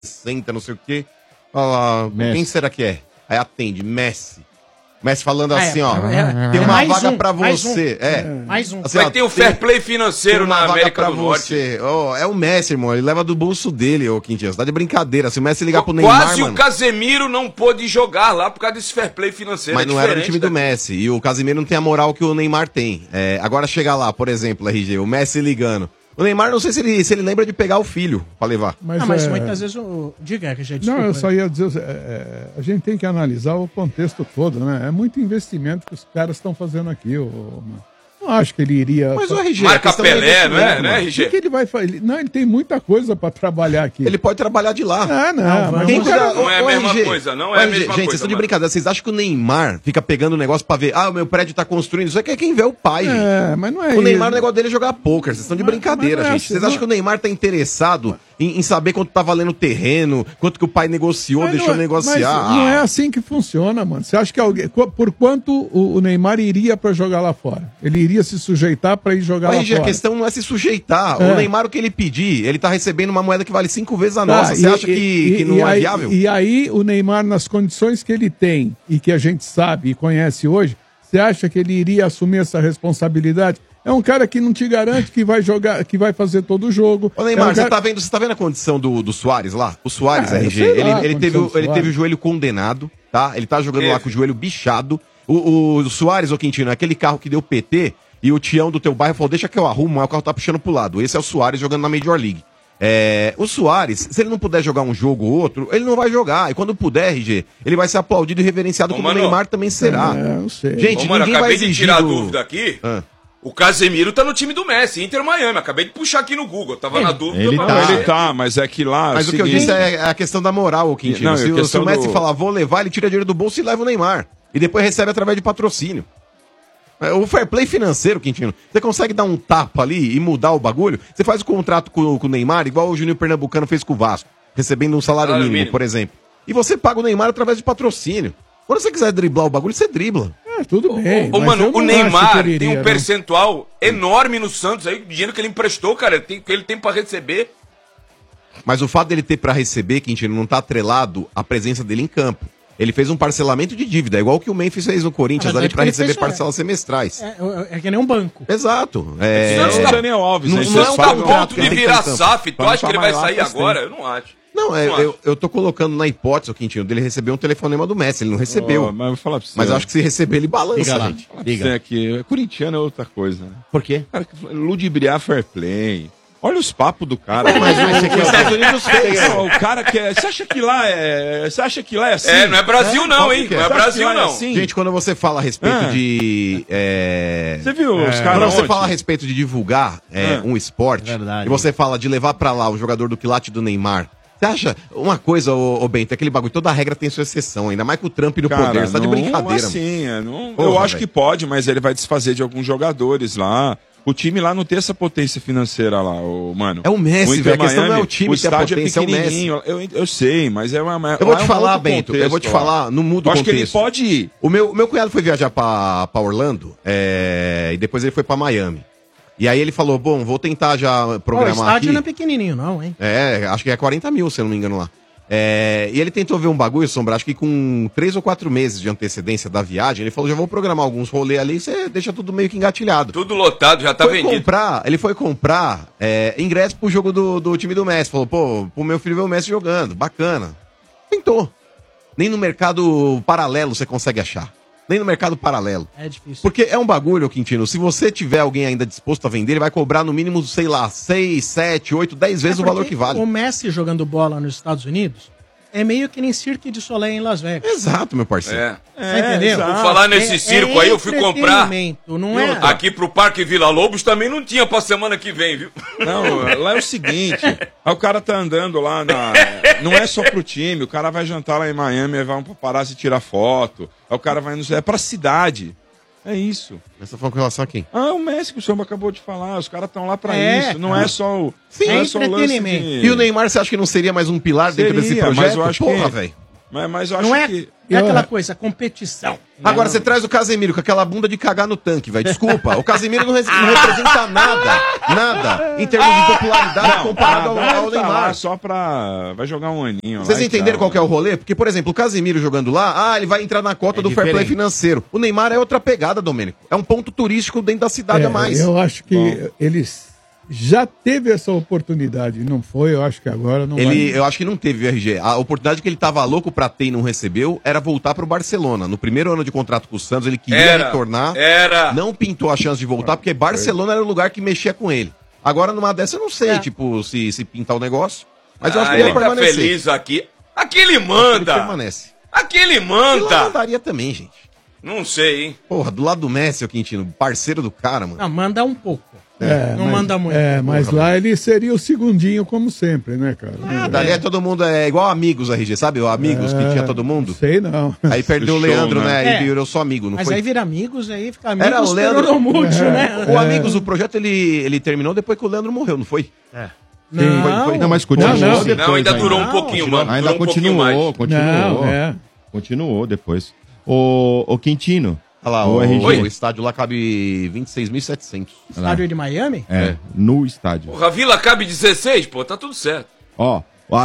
60, não sei o quê. Fala, quem será que é? Aí atende, Messi. Messi falando assim, ó, tem uma vaga pra você. Mais um. Assim, Vai ó, ter o fair play financeiro na América do Norte. É o Messi, irmão. Ele leva do bolso dele, ô Quintinho. Você tá de brincadeira. Se o Messi ligar pro Neymar, Quase o Casemiro não pôde jogar lá por causa desse fair play financeiro. Mas não era do time do Messi. E o Casemiro não tem a moral que o Neymar tem. Agora chega lá, por exemplo, RG, o Messi ligando. O Neymar, não sei se ele lembra de pegar o filho pra levar. Mas muitas vezes diga que a gente. Não, eu só ia dizer, a gente tem que analisar o contexto todo, né? É muito investimento que os caras estão fazendo aqui, mano. Não acho que ele iria. Mas o RG. Marca Pelé, não é, né, RG? O que ele vai fazer? Não, ele tem muita coisa pra trabalhar aqui. Ele pode trabalhar de lá. Mas não é a mesma coisa, não é a mesma gente, coisa. Gente, vocês estão de brincadeira. Vocês acham que o Neymar fica pegando o negócio pra ver, o meu prédio tá construindo? Isso aqui é quem vê o pai, gente. Mas não é o Neymar, o negócio dele é jogar pôquer. Vocês estão de brincadeira, gente. Vocês acham que o Neymar tá interessado em saber quanto tá valendo o terreno, quanto que o pai negociou, deixou negociar? Mas não é assim que funciona, mano. Você acha que por quanto o Neymar iria pra jogar lá fora? Ele iria se sujeitar pra ir jogar lá fora? A questão não é se sujeitar. O Neymar, o que ele pedir, ele tá recebendo uma moeda que vale 5 vezes a nossa. Você acha que não é viável? E aí, o Neymar, nas condições que ele tem e que a gente sabe e conhece hoje, você acha que ele iria assumir essa responsabilidade? É um cara que não te garante que vai jogar, que vai fazer todo o jogo. Ô Neymar, você tá vendo a condição do Suárez lá? O Suárez, RG, ele teve o joelho condenado, tá? Ele tá jogando lá com o joelho bichado. O Suárez, ô Quintino, é aquele carro que deu PT e o Tião do teu bairro falou, deixa que eu arrumo, mas o carro tá puxando pro lado. Esse é o Suárez jogando na Major League. O Suárez, se ele não puder jogar um jogo ou outro, ele não vai jogar. E quando puder, RG, ele vai ser aplaudido e reverenciado como o Neymar também será. Eu sei. Gente, mano, ninguém acabei vai de tirar a dúvida aqui. O Casemiro tá no time do Messi, Inter Miami. Acabei de puxar aqui no Google. Tava na dúvida. Ele tá, mas é que lá. Mas o que eu disse é a questão da moral, Quintino. Se o Messi falar, vou levar, ele tira dinheiro do bolso e leva o Neymar. E depois recebe através de patrocínio. O fair play financeiro, Quintino, você consegue dar um tapa ali e mudar o bagulho? Você faz o contrato com o Neymar, igual o Juninho Pernambucano fez com o Vasco, recebendo um salário mínimo, por exemplo. E você paga o Neymar através de patrocínio. Quando você quiser driblar o bagulho, você dribla. Tudo bem. Mano, o Neymar tem um percentual enorme no Santos aí, o dinheiro que ele emprestou, cara, que ele tem pra receber. Mas o fato dele ter pra receber, Quintino, não tá atrelado à presença dele em campo. Ele fez um parcelamento de dívida, igual que o Memphis fez no Corinthians ali pra receber parcelas semestrais. É que nem um banco. Exato. O Daniel Alves, não é um ponto de virar SAF. Tu acha que ele vai sair agora? Eu não acho. Não, eu tô colocando na hipótese, Quintino, dele receber um telefonema do Messi. Ele não recebeu. Mas eu vou falar pra você. Mas eu acho que se receber, ele balança, gente. Diga. Que corintiano é outra coisa, né? Por quê? Cara, ludibriar fair play. Olha os papos do cara. Mas esse aqui é os Estados Unidos fez. O cara que é. Você acha que lá é assim? Não é Brasil, não, hein? Não é Brasil, não. Assim? Gente, quando você fala a respeito de. Você viu os caras? Quando você fala a respeito de divulgar um esporte, e você fala de levar pra lá o jogador do quilate do Neymar. Você acha uma coisa, ô Bento, aquele bagulho, toda regra tem sua exceção, ainda mais com o Trump no poder, você tá de brincadeira. Assim, eu acho que pode, mas ele vai desfazer de alguns jogadores lá. O time lá não tem essa potência financeira lá, mano. É o Messi, velho. A questão não é o time ter a potência, é o Messi. Eu sei, mas é uma. Eu vou te falar, Bento, eu vou te falar, não muda o contexto. Eu acho que ele pode ir. O meu cunhado foi viajar pra Orlando, e depois ele foi pra Miami. E aí ele falou, bom, vou tentar já programar aqui. O estádio não é pequenininho não, hein? Acho que é 40 mil, se eu não me engano lá. E ele tentou ver um bagulho, Sombra, acho que com 3 ou 4 meses de antecedência da viagem, ele falou, já vou programar alguns rolês ali, você deixa tudo meio que engatilhado. Tudo lotado, já tá vendido. Ele foi comprar ingresso pro jogo do time do Messi, falou, pro meu filho ver o Messi jogando, bacana. Tentou. Nem no mercado paralelo você consegue achar. Nem no mercado paralelo. É difícil. Porque é um bagulho, Quintino, se você tiver alguém ainda disposto a vender, ele vai cobrar no mínimo, sei lá, 6, 7, 8, 10 vezes o valor que vale. O Messi jogando bola nos Estados Unidos é meio que nem Cirque du Soleil em Las Vegas. Exato, meu parceiro. Você entendeu? Por falar nesse circo aí, eu fui comprar não é? aqui pro Parque Vila Lobos, também não tinha pra semana que vem, viu? Não, lá é o seguinte, aí o cara tá andando lá não é só pro time, o cara vai jantar lá em Miami, aí vai um paparazzi tirar foto, aí o cara vai é pra cidade. É isso. Mas você tá falando com relação a quem? O Messi que o senhor acabou de falar. Os caras estão lá pra isso. Não é só o. Sim, não é só o lance E o Neymar, você acha que não seria mais um pilar dentro desse projeto? Mas eu acho velho. Mas eu acho Não é, que... é aquela coisa, competição. Agora, você traz o Casemiro com aquela bunda de cagar no tanque, velho. Desculpa, o Casemiro não representa nada em termos de popularidade comparado ao tá Neymar. lá só pra... Vai jogar um aninho. Vocês lá e entenderam tchau. qual que é o rolê? Porque, por exemplo, o Casemiro jogando lá, ele vai entrar na cota do fair play financeiro. O Neymar é outra pegada, Domênico. É um ponto turístico dentro da cidade a mais. Eu acho que eles já teve essa oportunidade, não foi? Eu acho que agora não vai. Eu acho que não teve o RG. A oportunidade que ele tava louco pra ter e não recebeu era voltar pro Barcelona. No primeiro ano de contrato com o Santos, ele queria retornar. Não pintou a chance de voltar, porque Barcelona era o lugar que mexia com ele. Agora, numa dessa, eu não sei, tipo, se pintar o negócio. Mas eu acho que ele vai permanecer. Tá feliz aqui. Aqui ele manda. Ele permanece. Aqui ele manda. Eu mandaria também, gente. Não sei, hein? Porra, do lado do Messi, o Quintino, parceiro do cara, mano. Não, manda um pouco. Não mas, manda muito. Mas lá ele seria o segundinho, como sempre, né, cara? Dali todo mundo é igual Amigos, RG, sabe? O Amigos que tinha todo mundo. Sei não. Aí perdeu o Leandro, né? E virou só amigo, não mas foi? aí vira Amigos, aí fica Amigos. Era o Leandro Múltiplo, né? O Amigos, o projeto, ele terminou depois que o Leandro morreu, não foi? Não, mas continuou depois. Não, ainda durou um pouquinho, mano. Ainda continuou. Continuou depois. O Quintino. Olha lá, o estádio lá cabe 26.700. Estádio de Miami? No estádio. A Vila cabe 16, pô, tá tudo certo. Ó,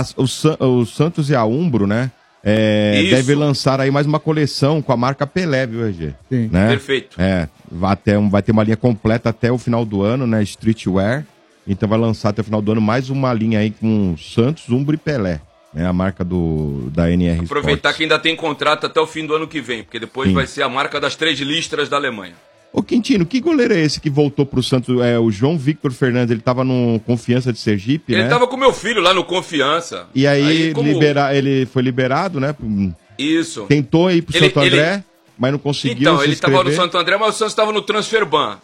o Santos e a Umbro, né? Deve lançar aí mais uma coleção com a marca Pelé, viu, RG? Sim. Né? Perfeito. Vai ter uma linha completa até o final do ano, né? Streetwear. Então vai lançar até o final do ano mais uma linha aí com Santos, Umbro e Pelé. É a marca da NR Aproveitar Sports. que ainda tem contrato até o fim do ano que vem, porque depois vai ser a marca das 3 listras da Alemanha. Ô Quintino, que goleiro é esse que voltou pro Santos? O João Victor Fernandes, ele tava no Confiança de Sergipe, Ele né? tava com meu filho lá no Confiança. E aí ele foi liberado, né? Isso. Tentou ir pro Santo André, mas não conseguiu. Então, ele tava no Santo André, mas o Santos tava no Transferban.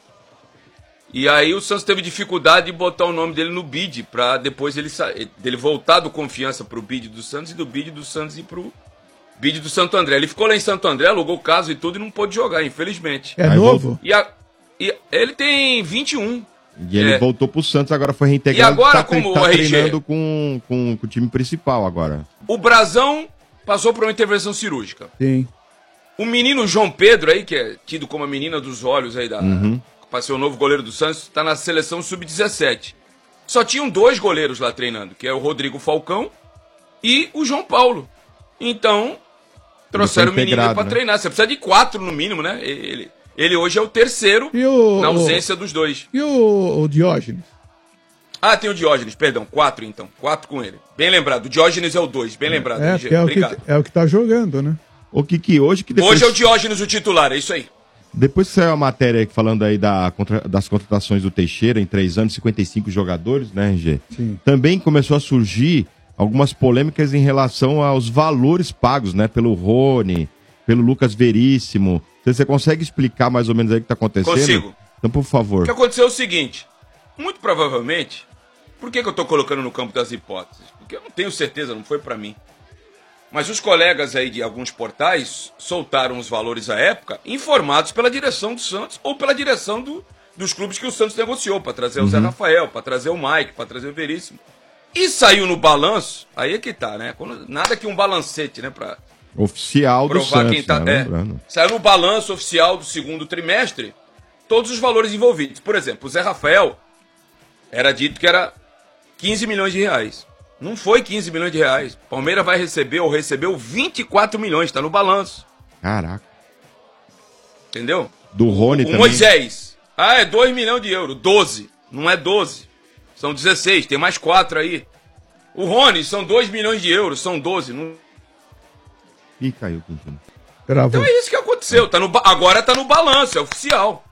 E aí o Santos teve dificuldade de botar o nome dele no bid, pra depois dele voltar do Confiança pro bid do Santos e do bid do Santos ir pro bid do Santo André. Ele ficou lá em Santo André, alugou casa e tudo e não pôde jogar, infelizmente. É novo? E ele tem 21. E ele voltou pro Santos, agora foi reintegrado. E agora, tá como tá o RG? treinando com o time principal agora. O Brazão passou por uma intervenção cirúrgica. Sim. O menino João Pedro aí, que é tido como a menina dos olhos aí para ser o novo goleiro do Santos, está na seleção sub-17. Só tinham 2 goleiros lá treinando, que é o Rodrigo Falcão e o João Paulo. Então, trouxeram o menino para treinar. Você precisa de 4 no mínimo, né? Ele hoje é o terceiro na ausência dos 2. E o Diógenes? Ah, tem o Diógenes, perdão. 4 então. 4 com ele. Bem lembrado. O Diógenes é o 2. Bem lembrado. Obrigado. É o que tá jogando, né? O que hoje... Hoje é o Diógenes o titular, é isso aí. Depois que saiu a matéria aí falando aí das contratações do Teixeira em 3 anos, 55 jogadores, né, RG? Sim. Também começou a surgir algumas polêmicas em relação aos valores pagos, né? Pelo Rony, pelo Lucas Veríssimo. Você consegue explicar mais ou menos aí o que tá acontecendo? Consigo. Então, por favor. O que aconteceu é o seguinte. Muito provavelmente... Por que eu tô colocando no campo das hipóteses? Porque eu não tenho certeza, não foi pra mim. Mas os colegas aí de alguns portais soltaram os valores à época, informados pela direção do Santos ou pela direção dos clubes que o Santos negociou, para trazer o Zé Rafael, para trazer o Mike, para trazer o Veríssimo. E saiu no balanço, aí é que tá, né? Nada que um balancete, né? Pra oficial do provar Santos, quem tá. né? Saiu no balanço oficial do segundo trimestre todos os valores envolvidos. Por exemplo, o Zé Rafael era dito que era 15 milhões de reais. Não foi 15 milhões de reais. Palmeiras vai receber ou recebeu 24 milhões, tá no balanço. Caraca. Entendeu? Do Rony o também. Moisés. É 2 milhões de euros. 12. Não é 12. São 16. Tem mais 4 aí. O Rony são 2 milhões de euros. São 12. Não... Ih, caiu, Quintino. Então é isso que aconteceu. Agora tá no balanço. É oficial.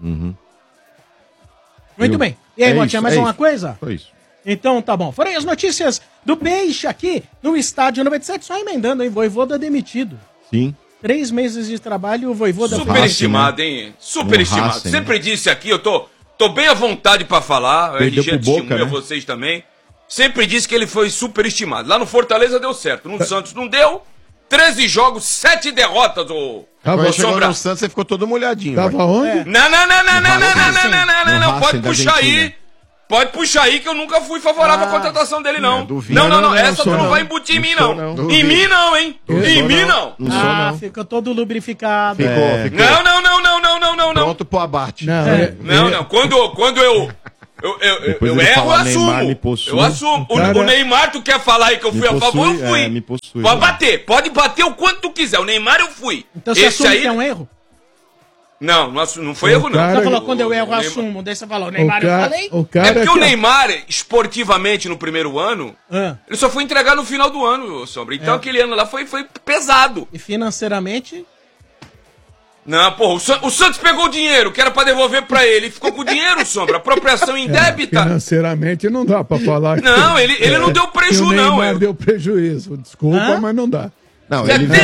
Muito bem. E aí, Motinha, mais uma coisa? Foi isso. Então tá bom. Foram aí as notícias do Peixe aqui no Estádio 97. Só emendando, hein? Voivoda demitido. Sim. 3 meses de trabalho, o Voivoda... Superestimado, hein? Superestimado. Racing, Sempre disse aqui, eu tô bem à vontade pra falar. Perdeu O RG pro Boca, testemunha, né? vocês também. Sempre disse que ele foi superestimado. Lá no Fortaleza deu certo. No Santos não deu. 13 jogos, 7 derrotas, ô... Quando chegou no Santos, você ficou todo molhadinho. Tava onde? Não. Pode puxar aí. Pode puxar aí que eu nunca fui favorável à contratação dele, não. Duvido. Não. Essa tu não vai embutir em mim, não. Em mim, não, hein? Em mim, não. Ficou todo lubrificado. Ficou. Não. Pronto pro abate. Não. Quando eu erro, eu assumo. Eu assumo. O Neymar, tu quer falar aí que eu fui a favor, eu fui. Me possui, pode bater. Pode bater o quanto tu quiser. O Neymar eu fui. Então você assume que é um erro? Não foi erro, não. Você falou, quando eu erro, eu assumo. Daí você falou, o Neymar, eu falei. É porque o Neymar, esportivamente, no primeiro ano, ele só foi entregar no final do ano, Sombra. Então aquele ano lá foi pesado. E financeiramente... Não, porra, o Santos pegou o dinheiro, que era pra devolver pra ele, e ficou com o dinheiro, Sombra. Apropriação indébita. Financeiramente não dá pra falar. Não, ele não deu prejuízo, não. O Neymar deu prejuízo. Desculpa, mas não dá. Não,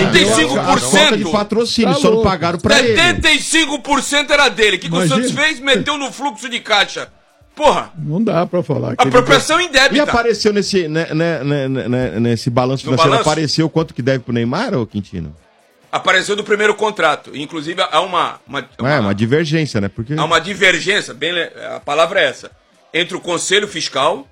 75% de patrocínio, só não pagaram pra ele. 75% era dele. O que o Santos fez? Meteu no fluxo de caixa. Porra! Não dá pra falar. Apropriação indébita. E apareceu nesse balanço financeiro, apareceu quanto que deve pro Neymar, ô Quintino? Apareceu do primeiro contrato. Inclusive, há uma divergência, né? Porque... Há uma divergência, a palavra é essa, entre o Conselho Fiscal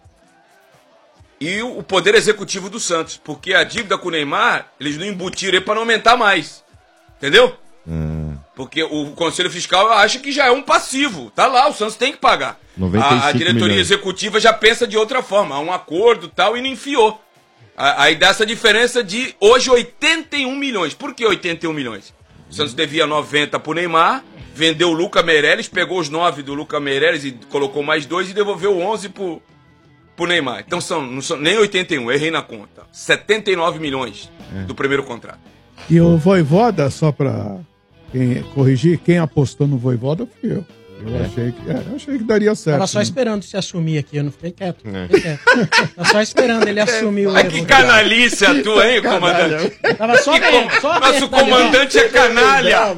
e o Poder Executivo do Santos. Porque a dívida com o Neymar, eles não embutiram para não aumentar mais. Entendeu? Porque o Conselho Fiscal acha que já é um passivo. Tá lá, o Santos tem que pagar. A diretoria executiva já pensa de outra forma. Há um acordo e tal, e não enfiou. Aí dá essa diferença de hoje 81 milhões. Por que 81 milhões? O Santos devia 90 pro Neymar, vendeu o Luca Meireles, pegou os 9 do Luca Meireles e colocou mais 2 e devolveu 11 pro Neymar. Então não são nem 81, errei na conta. 79 milhões do primeiro contrato. E o Voivoda, só pra corrigir, quem apostou no Voivoda fui eu. Eu achei que daria certo. Tava só esperando se assumir aqui, eu não fiquei quieto. Tava só esperando ele assumir o erro. Que canalice a tua, hein, comandante? Tava só nosso comandante é canalha.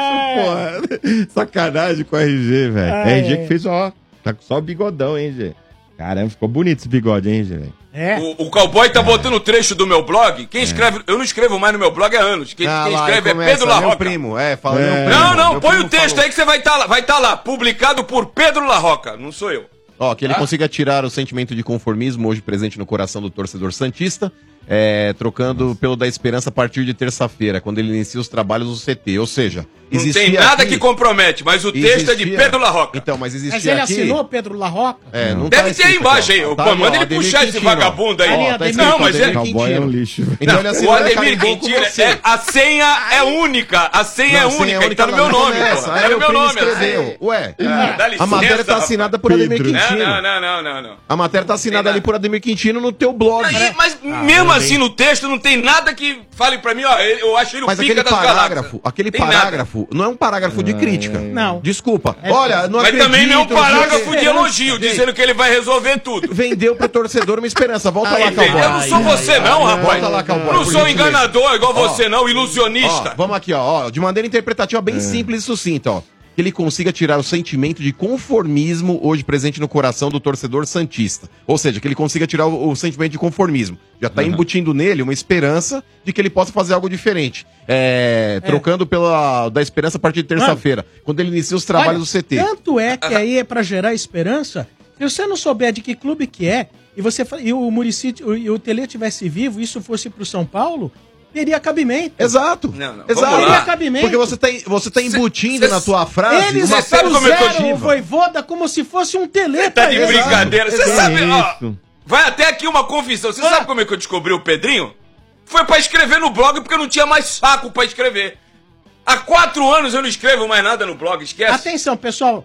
Sacanagem com o RG, velho. RG que fez, tá com só o bigodão, hein, Gê? Caramba, ficou bonito esse bigode, hein, Gê? O cowboy tá botando o trecho do meu blog. Quem escreve, eu não escrevo mais no meu blog há anos. Quem escreve é Pedro Larroca. Primo, Não, põe o texto aí que você vai estar lá, publicado por Pedro Larroca, não sou eu. Que ele consiga tirar o sentimento de conformismo hoje presente no coração do torcedor santista, trocando pelo da esperança a partir de terça-feira, quando ele inicia os trabalhos do CT. Ou seja, não tem nada que compromete, mas o texto é de Pedro Larroca. Então, mas existia Mas ele assinou Pedro Larroca? Não deve ter aí embaixo aí. Manda ele puxar esse vagabundo aí. Não, mas ele é um lixo. Então, o Ademir Quintino, a senha é única. A senha é única. E tá no meu nome. Tá no meu nome. Ué, a matéria tá assinada por Ademir Quintino. Não. A matéria tá assinada ali por Ademir Quintino no teu blog. Mas mesmo assim, no texto, não tem nada que fale pra mim, eu acho ele o pica das galáxias. Aquele parágrafo não é um parágrafo de crítica. Não. Desculpa. Olha, não acredito. Mas também não é um parágrafo de elogio, dizendo que ele vai resolver tudo. Vendeu pro torcedor uma esperança. Volta lá, Cowboy. Eu não sou você não, rapaz. Volta lá, Cowboy. Não sou enganador igual você não, ilusionista. Vamos aqui, de maneira interpretativa bem simples e sucinta, que ele consiga tirar o sentimento de conformismo hoje presente no coração do torcedor santista. Ou seja, que ele consiga tirar o sentimento de conformismo. Já está embutindo nele uma esperança de que ele possa fazer algo diferente. Trocando da esperança a partir de terça-feira, quando ele inicia os trabalhos do CT. Tanto é que aí é para gerar esperança, se você não souber de que clube que é, e o Muricy e o Tele tivesse vivo, e isso fosse pro São Paulo, teria cabimento. Exato. Não. Exato. Teria cabimento. Porque você tá embutindo na tua frase eles uma usaram o Voivoda como se fosse um Tele. Tá de brincadeira. Você sabe, vai até aqui uma confissão. Você sabe como é que eu descobri o Pedrinho? Foi pra escrever no blog porque eu não tinha mais saco pra escrever. Há 4 anos eu não escrevo mais nada no blog, esquece. Atenção, pessoal.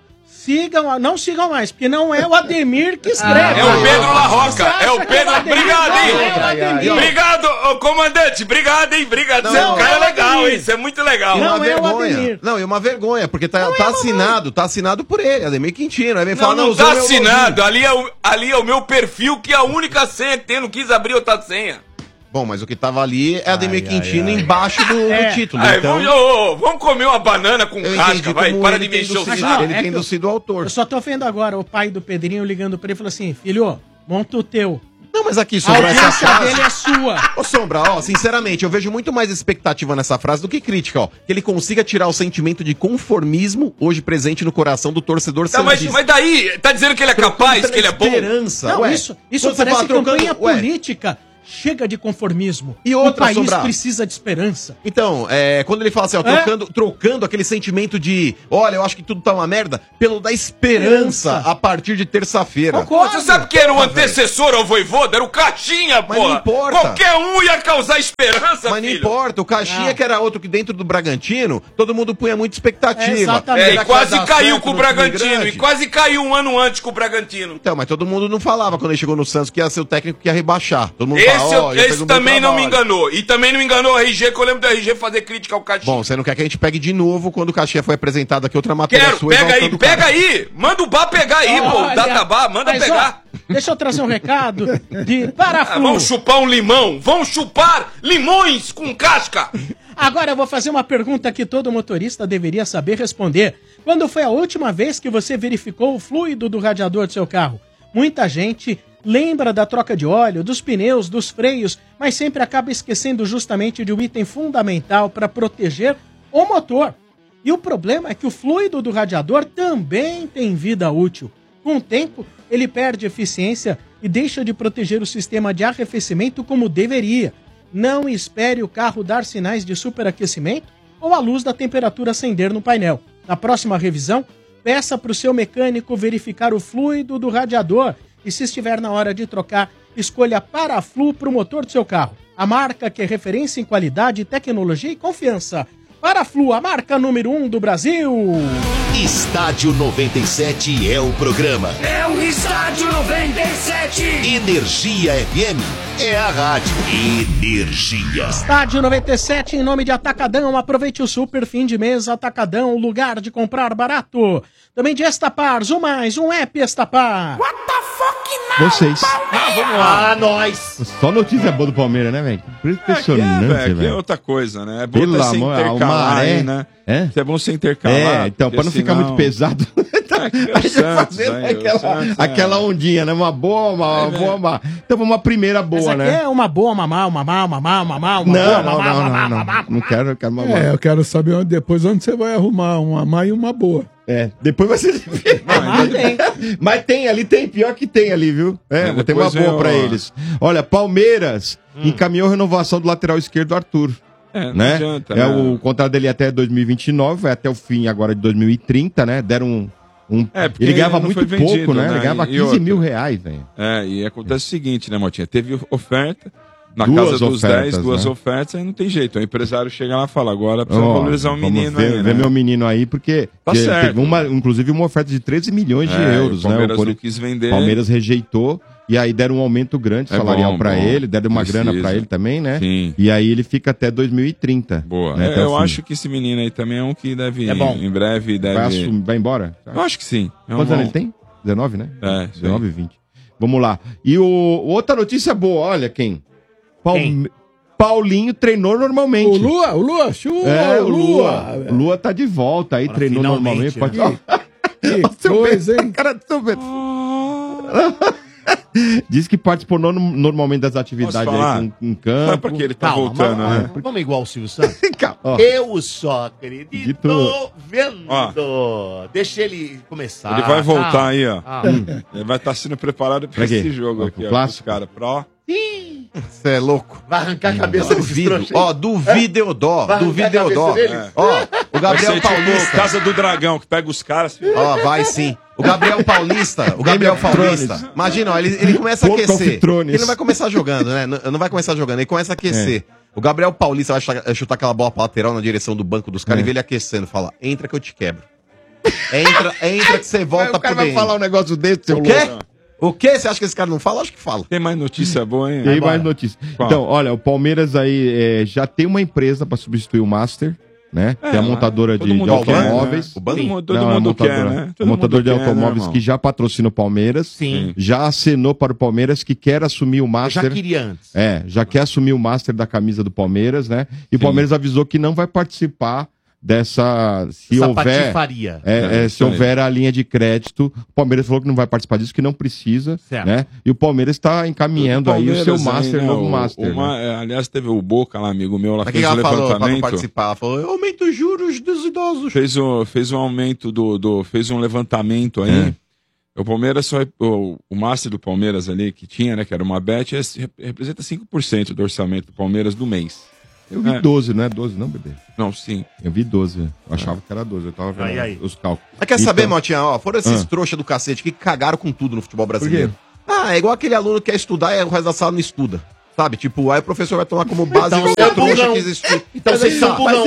Não sigam mais, porque não é o Ademir que escreve. É o Pedro Larroca. É o Pedro. Obrigado, hein? Obrigado, comandante. Obrigado, hein? Obrigado. Você é um cara legal, hein? Isso é muito legal. Não é o Ademir. Não, é uma vergonha, porque tá assinado por ele, Ademir Quintino. Aí vem falar, não tá assinado. Ali é o meu perfil, que é a única senha que tem. Não quis abrir outra senha. Bom, mas o que tava ali é Ademir Quintino embaixo do título. Então... Vamos comer uma banana com casca, vai. Para de me encher o saco. Ele tendo sido o autor. Eu só tô vendo agora o pai do Pedrinho ligando pra ele e falou assim: filho, monta o teu. Não, mas aqui, A Sombra, essa audiência frase... dele é sua. Ô, Sombra, ó, sinceramente, eu vejo muito mais expectativa nessa frase do que crítica, ó. Que ele consiga tirar o sentimento de conformismo hoje presente no coração do torcedor Tá, mas daí, tá dizendo que ele é capaz, que ele é bom? Esperança. Não, Ué, isso quando você parece fala trocando- campanha ué. política. Chega de conformismo. E outra, o país Sombra. precisa de esperança. Então, quando ele fala assim, ó, trocando aquele sentimento de, olha, eu acho que tudo tá uma merda, pelo da esperança a partir de terça-feira. Você sabe que era o antecessor ao Voivoda? Era o Caixinha, Mas não porra! importa. Qualquer um ia causar esperança, Mas não filho! importa, o Caixinha, que era outro que dentro do Bragantino, todo mundo punha muita expectativa. Exatamente. E quase caiu com o Bragantino, grande. e quase caiu um ano antes com o Bragantino. Então, mas todo mundo não falava quando ele chegou no Santos que ia ser o técnico que ia rebaixar. Todo mundo Esse também não me enganou. E também não enganou o RG, que eu lembro do RG fazer crítica ao Caixinha. Bom, você não quer que a gente pegue de novo quando o Caixinha foi apresentado aqui outra matéria Quero, sua, pega aí, exaltando o cara. pega aí! Manda o Bar pegar aí, pô, o Olha, Databá, manda mas, pegar. ó, deixa eu trazer um recado de Paraflu. Vamos chupar um limão, vamos chupar limões com casca! Agora eu vou fazer uma pergunta que todo motorista deveria saber responder. Quando foi a última vez que você verificou o fluido do radiador do seu carro? Muita gente lembra da troca de óleo, dos pneus, dos freios, mas sempre acaba esquecendo justamente de um item fundamental para proteger o motor. E o problema é que o fluido do radiador também tem vida útil. Com o tempo, ele perde eficiência e deixa de proteger o sistema de arrefecimento como deveria. Não espere o carro dar sinais de superaquecimento ou a luz da temperatura acender no painel. Na próxima revisão, peça para o seu mecânico verificar o fluido do radiador e, se estiver na hora de trocar, escolha Paraflu para o motor do seu carro. A marca que é referência em qualidade, tecnologia e confiança. Paraflu, a marca número 1 do Brasil. Estádio 97 é o programa. É o Estádio 97. Energia FM é a rádio. Energia. Estádio 97 em nome de Atacadão. Aproveite o super fim de mês Atacadão, o lugar de comprar barato. Também de Estapar, um app Estapar. What the fuck now? Vocês. Vamos lá, nós. Só notícia boa do Palmeiras, né, velho? Impressionante, velho. Que é velho. outra coisa, né? É bom Pelo tá se amor, intercalar uma maré, aí, né? É? É bom se intercalar. Então, pra não ficar muito pesado. É o Santos, velho, o Santos, aquela ondinha, né? Uma boa, uma boa, uma. Então, uma primeira boa, Essa aqui né? é uma boa, uma má, uma má, uma má, uma má, uma Não, boa, uma má, uma má, não, uma má. não quero, eu quero uma má. Eu quero saber depois onde você vai arrumar uma má e uma boa. Depois vai ser. Mas tem ali, tem pior que tem ali, viu? Vou ter uma boa pra eles. Olha, Palmeiras encaminhou a renovação do lateral esquerdo Arthur. Não Né? adianta, É né? o contrato dele até 2029, vai até o fim agora de 2030, né? Deram porque ele ganhava não muito foi vendido, pouco, né? né? Ele ganhava E 15 outra? mil reais, velho. E acontece o seguinte, né, Motinha? Teve oferta, na Duas casa dos ofertas, 10, duas né? ofertas, aí não tem jeito. O empresário chega lá e fala, agora precisa valorizar o menino vamos ver, aí, né? ver meu menino aí, porque Tá teve certo. inclusive uma oferta de 13 milhões de euros, o Palmeiras né? não quis vender. Palmeiras rejeitou e aí deram um aumento grande salarial bom, pra bom. ele, deram uma grana Precisa. pra ele também, né? Sim. E aí ele fica até 2030. Boa. Né, até Eu o fim. acho que esse menino aí também é um que deve, É bom. em breve, deve... Vai embora? Eu acho que sim. Quantos anos ele tem? 19, né? É, isso 19 e 20. Vamos lá. E outra notícia boa, olha quem? Paulinho treinou normalmente. O Lua, chuva, o Lua. O Lua tá de volta aí, treinou normalmente. Pode... Que coisa, hein? Cara do seu Beto. Diz que participou normalmente das atividades falar? aí com campo. Sabe pra que ele tá voltando, né? Vamos igual o Silvio Santos? Ó, Eu só acredito Dito. vendo. Ó. Deixa ele começar. Ele vai voltar calma. aí, ó. Calma. Ele vai estar sendo preparado pra Pra quê? esse jogo Pro aqui, ó. clássico? Os caras, pro... Você é louco. Vai arrancar a cabeça desses Duvido. trouxas. Ó, duvido eu dó. Vai Duvido arrancar a eu dó. cabeça deles? Ó, o Vai Gabriel ser tipo Paulista. Casa do Dragão, que pega os caras... Ó, vai sim. O Gabriel Paulista. Imagina, ó, ele começa a Pouco aquecer. of Thrones. Ele não vai começar jogando, né? Não vai começar jogando, ele começa a aquecer. O Gabriel Paulista vai chutar aquela bola pra lateral na direção do banco dos caras e vê ele aquecendo. Fala, entra que eu te quebro. Entra que você volta o cara pro vai DM. falar um negócio desse, seu O quê? louco. O quê? Você acha que esse cara não fala? Acho que fala. Tem mais notícia boa, hein? Tem mais notícias. Qual? Então, olha, o Palmeiras aí já tem uma empresa pra substituir o Master, né? Que é a montadora todo de mundo quer, automóveis. né? O bando- Sim. todo Não, é mundo quer, montadora. né? Todo Montador mundo de quer, né, automóveis irmão? que já patrocina o Palmeiras. Sim. Já acenou para o Palmeiras que quer assumir o Eu Master. já queria antes. Já quer assumir o Master da camisa do Palmeiras, né? E o Palmeiras avisou que não vai participar dessa... Se Essa houver... patifaria. Se houver a linha de crédito, o Palmeiras falou que não vai participar disso, que não precisa, Certo. né? E o Palmeiras está encaminhando aí o seu Master, né, novo Master. né? Aliás, teve o Boca lá, amigo meu, lá Mas o que fez ela um falou pra não levantamento. participar? Ela falou, eu aumento os juros dos idosos. Fez um aumento fez um levantamento aí. O Palmeiras o Master do Palmeiras ali que tinha, né, que era uma bet, representa 5% do orçamento do Palmeiras do mês. Eu vi 12, não é 12 não, bebê? Não, sim. Eu vi 12, eu achava que era 12, eu tava vendo Aí. os cálculos. Mas quer saber, Motinha? Ó, foram esses trouxa do cacete que cagaram com tudo no futebol brasileiro. É igual aquele aluno que quer estudar e o resto da sala não estuda. Sabe? Tipo, aí o professor vai tomar como base Então o você é trouxa burrão. que existe. Então vocês são burrão.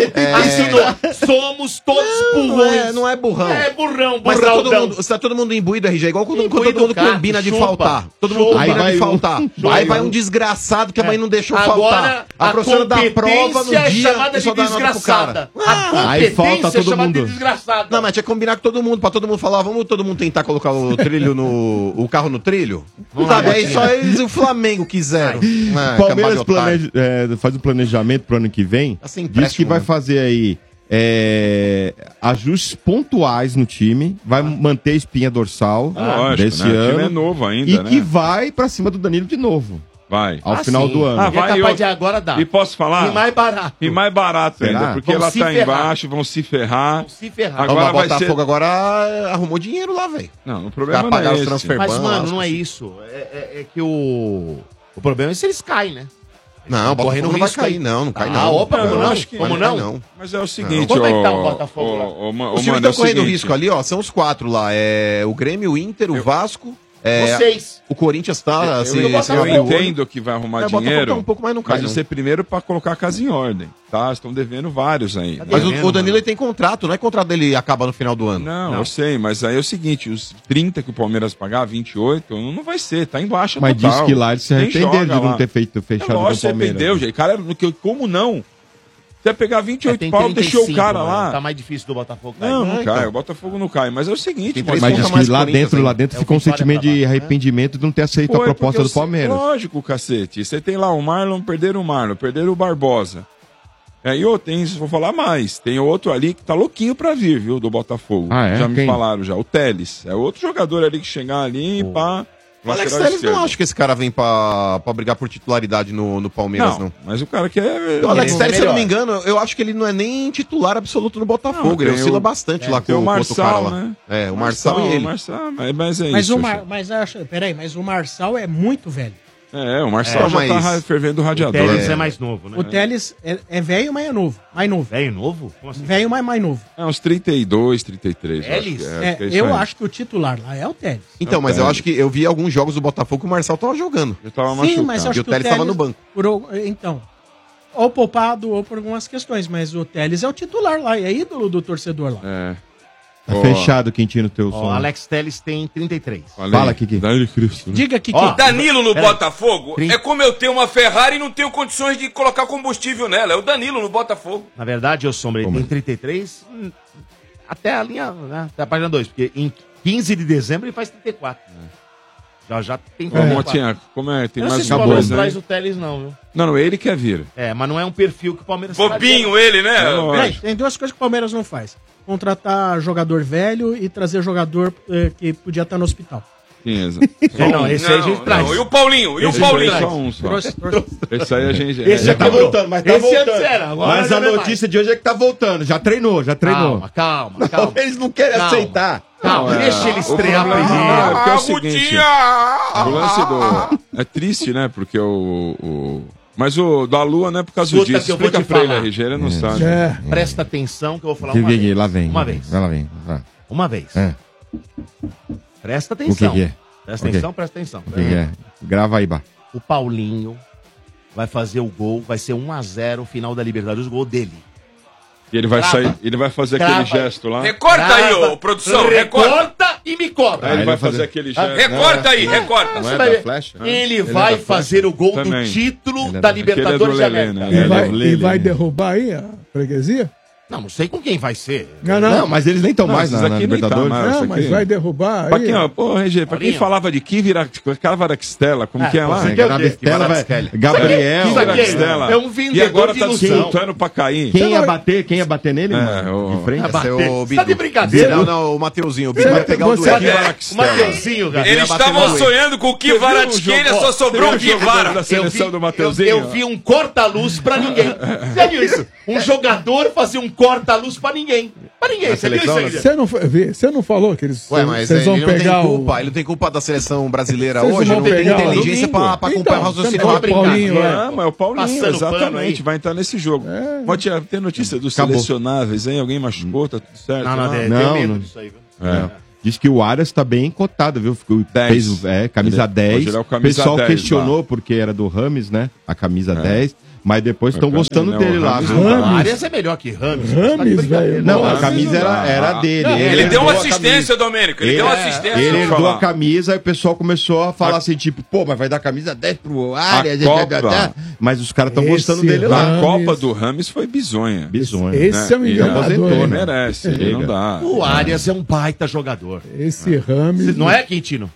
Somos todos burrões. Não é burrão. É burrão, Mas burrão. tá todo mundo imbuído, RG, igual quando Imbuído, todo mundo cara, combina de chupa, faltar. Todo mundo chupa. combina Aí de vai faltar. um- Aí vai um desgraçado que a mãe não deixou faltar. A professora dá prova no é dia chamada e só de dá nota pro desgraçada. cara. A Aí falta competência é todo chamada de mundo. desgraçada. Não, mas tinha que combinar com todo mundo, pra todo mundo falar, vamos todo mundo tentar colocar o trilho o carro no trilho? Sabe, aí só eles e o Flamengo quiseram. Ah, Palmeiras cambada de otário. faz um planejamento pro ano que vem. Tá sem Diz que empréstimo, vai né? fazer aí ajustes pontuais no time, vai manter a espinha dorsal Lógico, desse né? O time ano. é novo ainda, e né? que vai pra cima do Danilo de novo, Vai. ao final do ano. Ah, É vai, capaz eu- de agora dar. E posso falar? E mais barato. E mais barato Será? ainda, porque Vão ela se tá ferrar. embaixo, vão se ferrar. Vão se ferrar. Agora Agora, o vai Botafogo ser... agora arrumou dinheiro lá, velho. Não, o problema Pra não pagar é os esse. transfer Mas, ban, mano, as não é coisas. isso. É que o problema é se eles caem, né? Não, o Botafogo Correndo não vai risco cair, aí. não cai Ah, não. opa, como eu não? acho que- Como Não não? cai, Mas é o seguinte, Como é que tá o Botafogo lá? Os times mano, estão é o correndo seguinte, risco ali, ó. São os 4 lá. É o Grêmio, o Inter, o Vasco. Vocês. O Corinthians tá assim. Eu entendo que vai arrumar Botafogo dinheiro, tá um pouco, mas não cai, mas não. você primeiro pra colocar a casa em ordem, tá? Estão devendo vários aí. Mas o Danilo ele tem contrato, não é que o contrato dele acaba no final do ano. Não, eu sei, mas aí é o seguinte, os 30 que o Palmeiras pagar, 28, não vai ser, tá em baixa Mas total. diz que lá eles se Nem arrependeram de joga não lá. ter feito É fechado lógico, com o você Palmeiras. arrependeu, gente. Cara, como não? Você ia pegar 28 pau, deixou o cara lá. Tá mais difícil do Botafogo cair. Não, não então. cai, o Botafogo não cai. Mas é o seguinte, Tem mano, três Mas pontos diz a mais que lá Corinthians dentro, ainda. ficou um o que vale sentimento pra de baixo, né? arrependimento de não ter aceito Foi a proposta porque do Palmeiras. Lógico, cacete. Você tem lá o Marlon, perderam o Marlon, perderam o Barbosa. E outro, vou falar mais. Tem outro ali que tá louquinho pra vir, viu, do Botafogo. Ah, é? Já me Quem? falaram já. O Teles. É outro jogador ali que chegar ali e pá. O Alex lateral Telles esquerdo. não acho que esse cara vem pra brigar por titularidade no Palmeiras, não. Mas o cara que é. O Alex Ele é Telles, se eu não me melhor. engano, eu acho que ele não é nem titular absoluto no Botafogo. Não, Ele tem oscila o- bastante lá tem com o o outro cara Marçal, lá. né? É, o Marçal e ele. Marçal, mas é Mas isso. mas o Marçal é muito velho. O Marçal já mas- tá fervendo o O radiador. Teles é mais novo, né? O Teles é velho, mas é novo. Mais novo. Velho novo? Como assim? Velho, mas mais novo. É uns 32, 33. Teles? Eu acho que o titular lá é o Teles. Então, mas eu Telles. acho que eu vi alguns jogos do Botafogo que o Marçal tava jogando. Eu tava Sim, machucado. mas eu acho E o que o Telles Teles... tava no banco. Então, ou poupado ou por algumas questões, mas o Teles é o titular lá, é ídolo do torcedor lá. É. Tá Ó, fechado, Quintino, teu Ó, som. Alex Teles tem 33. falei. Fala, Kiki. Dá-lhe Cristo, né? Diga que Ó, Danilo no Peraí. Botafogo é como eu ter uma Ferrari e não tenho condições de colocar combustível nela. É o Danilo no Botafogo. Na verdade, eu Sombra, ele tem 33 até a linha, né? Até a página 2, porque em 15 de dezembro ele faz 34. Já tem Ô, 34. Motinha, como é? Tem Eu não sei mais se o uma Palmeiras coisa, traz né? o Teles não, viu? Não, ele quer vir. É, mas não é um perfil que o Palmeiras Bobinho ele, né? Não, Peraí, tem duas coisas que o Palmeiras não faz. Contratar jogador velho e trazer jogador que podia estar no hospital. Sim, exato. Não, esse aí a gente traz. E o Paulinho? E o Esse Paulinho? Só um só. Trouxe. Esse aí a gente... Esse já Tá voltando, mas tá Esse voltando. antes era, agora Mas já a não é notícia de hoje é que tá voltando. Já treinou. Calma. Eles não querem Calma. aceitar. Calma, deixa ele estrear problema primeiro. é porque é o Ah, seguinte, Gutinha! o lance do... É triste, né? Porque Mas o da Lua não é por causa Escuta disso. que eu vou Explica te pra ele, falar. RG, ele não sabe. Presta atenção que eu vou falar Que uma vem, vez. lá vem. Uma vez. Vai lá vem. Vai. Uma vez. É. Presta O que atenção. que é? Presta O quê? atenção, presta atenção. O que que é? Grava aí, Bá. O Paulinho vai fazer o gol, vai ser 1-0 final da Libertadores, o gol dele. E ele vai Crava. sair, ele vai fazer Crava. aquele gesto lá. Recorta aí, Grava, ô, produção. Recorta. Recorta e me cobra. Aí ele ele vai vai fazer fazer- aquele gesto. Recorta aí, recorta. Não é vai da ver. flecha? Ele vai é da fazer o gol Também. do título Ele é da da- Libertadores de aquele é do Lelê, América. né? E vai, Lelê. e vai derrubar aí a freguesia? Não sei com quem vai ser. Não, mas eles nem estão mais esses na aqui nem tá Libertadores. mais, Não, isso mas aqui. vai derrubar Pra aí. quem, ó, pô, RG, pra quem falava de Kvaratskhelia, como que é lá? Gabriel. Kvaratskhelia. É um vendedor E agora de tá ilusão. disputando pra cair. Quem ia bater nele, mano? De frente? Esse é o Você tá de Bidu. brincadeira? Não, o Mateuzinho. O Bidu vai pegar o Você- duelo. O Mateuzinho, cara. Eles estavam sonhando com o Kvaratskhelia, só sobrou o Kivara. Da seleção do Mateuzinho. Eu vi um corta-luz pra ninguém. Você viu isso? Um jogador fazia um corta-luz pra ninguém. Pra ninguém. Você viu isso aí? Você não falou que eles Ué, mas vocês ele vão não tem pegar culpa. o... Ele não tem culpa da seleção brasileira Vocês hoje. vão Não tem pegar o inteligência domingo? pra acompanhar o raciocínio. Então, do Paulinho, Não, é o Paulinho, Passando pano exatamente. aí. Vai entrar nesse jogo. Pode ter notícia dos Acabou. selecionáveis, hein? Alguém machucou, tá tudo certo? Não. Diz que o Arias tá bem cotado, viu? Ficou, 10. camisa Hoje 10. ele é o O camisa pessoal 10 questionou lá. porque era do Rames, né? A camisa 10. Mas depois estão gostando Não, dele o lá. Rames viu? não. Arias é melhor que Rames. Rames, velho. Não, a Rames camisa não dá. era dele. Ele deu uma herdou a assistência, Domênico. Ele deu uma assistência. Ele herdou falar. a camisa, aí o pessoal começou a falar assim, tipo, pô, mas vai dar camisa 10 pro Arias. Copa. Mas os caras estão Esse gostando dele lá. A Rames. Copa do Rames foi bizonha. Bizonho. Esse é um Ele enganador. aposentou, Ele né? merece, ele não dá. O Arias é um baita jogador. Esse Rames... Não é, Quintino?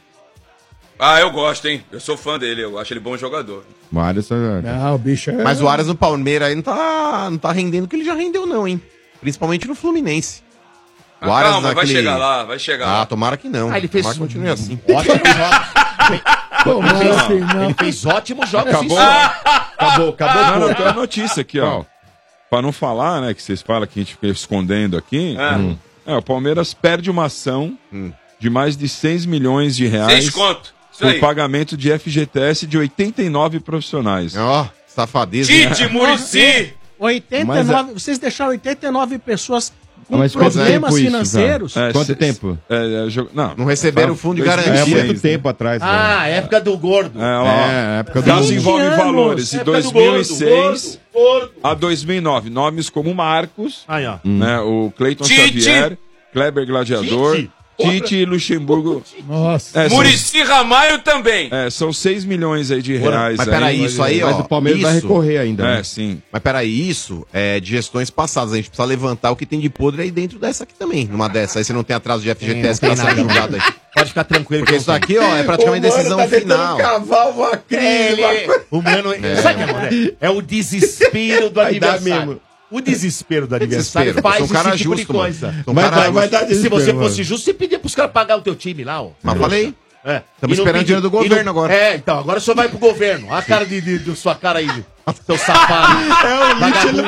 Ah, eu gosto, hein? Eu sou fã dele, eu acho ele bom jogador. O Arias, Não, o bicho é... Mas o Arias no Palmeiras aí não tá rendendo o que ele já rendeu, não, hein? Principalmente no Fluminense. Mas calma, vai chegar lá, vai chegar Ah, lá. tomara que não. Ah, ele fez Tomara que continue assim. ótimos jogos. Tomara que não. Ele fez ótimos jogos. Acabou. acabou, Não, não, tem uma notícia aqui, ó. Pra não falar, né, que vocês falam que a gente fica escondendo aqui. O Palmeiras perde uma ação de mais de 6 milhões de reais 6 conto. Isso por aí. pagamento de FGTS de 89 profissionais. Ó, safadeza. hein? Tite, Muricy. 89, vocês deixaram 89 pessoas com Mas quanto problemas tempo isso, finançeiros. Quanto tempo? Não receberam o fundo de garantia. É 2006, muito tempo atrás. Ah, época do gordo. época do... Caso 20 envolve anos. valores de Época do 2006 gordo. a 2009. Nomes como Marcos, Aí, ó. né, o Cleiton Tite. Xavier, Kleber Gladiador, Tite e Luxemburgo. Nossa. Muricy Ramalho também. São 6 milhões aí de reais. Mas peraí, isso aí, ó. Mas o Palmeiras vai isso- recorrer ainda. né? Sim. Mas peraí, isso é de gestões passadas. A gente precisa levantar o que tem de podre aí dentro dessa aqui também. Numa dessa. Aí você não tem atraso de FGTS que tá sendo julgado aí. Pode ficar tranquilo. Porque isso daqui, ó, é praticamente decisão final. cavar uma crise. O mano, sabe o que é, André? É o desespero do Vai dar aniversário. mesmo. O desespero do aniversário Desespero. faz Sou um cara esse tipo de justo, mano. coisa. Sou um cara justo. Se você fosse justo, você pedia pros caras pagar o teu time lá, ó. Mas falei. É. Estamos E não esperando pedi- dinheiro do e não- governo agora. É, então, agora só vai pro governo. Olha a cara de sua cara aí, seu safado. Vagabundo.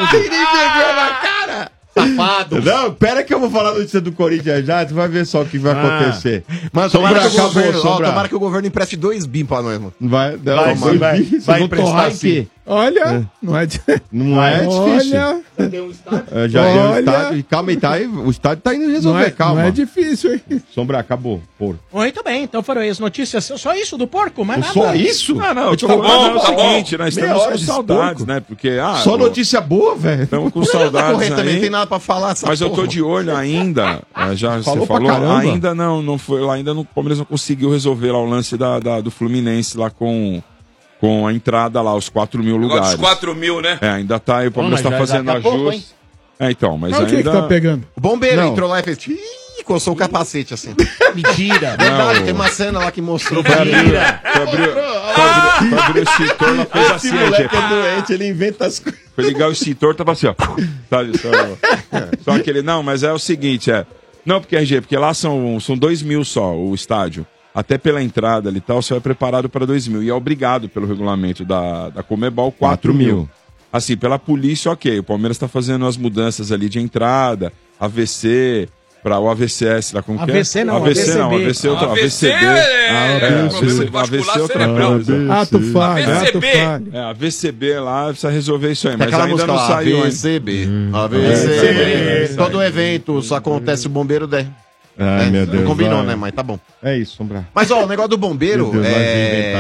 Safado. Não, pera que eu vou falar a notícia do Corinthians já, tu vai ver só o que vai acontecer. Mano, Sombra, tomara que, o acabou, governo, ó, Sombra. tomara que o governo empreste 2 bi pra nós, mano. Vai, Vai, não, vai Vocês vão emprestar torrar em sim. quê? Olha, não é... Não é difícil. Olha, Já deu o Olha. estádio. Calma aí, o estádio tá indo resolver, não é, calma. não é difícil, hein? Sombra, acabou. Porra. Muito bem, então foram aí as notícias. Só isso do porco, mas nada. Só isso? Não, Eu o te problema falo, é o tá bom. seguinte, nós Meia estamos hora com de saudades, pouco. né? Porque, Só notícia boa, velho. estamos com Tá saudades correto também, não tem aí. nada pra falar. Essa Mas eu tô porra. de olho ainda, já Falou você pra falou, caramba. ainda não foi lá, ainda não, o Palmeiras não conseguiu resolver lá o lance do Fluminense lá com a entrada lá, os 4 mil Negócio lugares. dos 4 mil, né? Ainda tá aí, o Palmeiras mas tá já fazendo daqui a pouco, ajustes. Então, mas Mas o que ainda... que tá pegando? O bombeiro Não. entrou lá e fez... Ih, coçou o capacete assim. Mentira. Verdade, Não. tem uma cena lá que mostrou. Mentira. Foi abrir o extintor, ela fez assim, gente. doente, ele inventa as coisas. Foi ligar o extintor, tava assim, ó. Sabe, só aquele. Não, mas é o seguinte, Não, porque RG, porque lá são 2 mil só o estádio. Até pela entrada ali e tal, só é preparado para 2 mil. E é obrigado pelo regulamento da Comebol 4 mil. Assim, pela polícia, ok. O Palmeiras tá fazendo as mudanças ali de entrada, AVC, para o AVCS lá, como AVC que é? não, AVC não, AVCB. AVC outra, AVC AVCB. é problema vascular outra cerebral. coisa. Ato falho, ato AVCB. falho. A VCB lá precisa resolver isso aí, Tem mas aquela ainda música não lá, saiu ainda. AVCB. AVCB. Todo evento só acontece o bombeiro der. Ai, meu Deus. Não combinou, vai. né? Mas tá bom. É isso, Sombra. Mas ó, o negócio do bombeiro Meu Deus, vai é...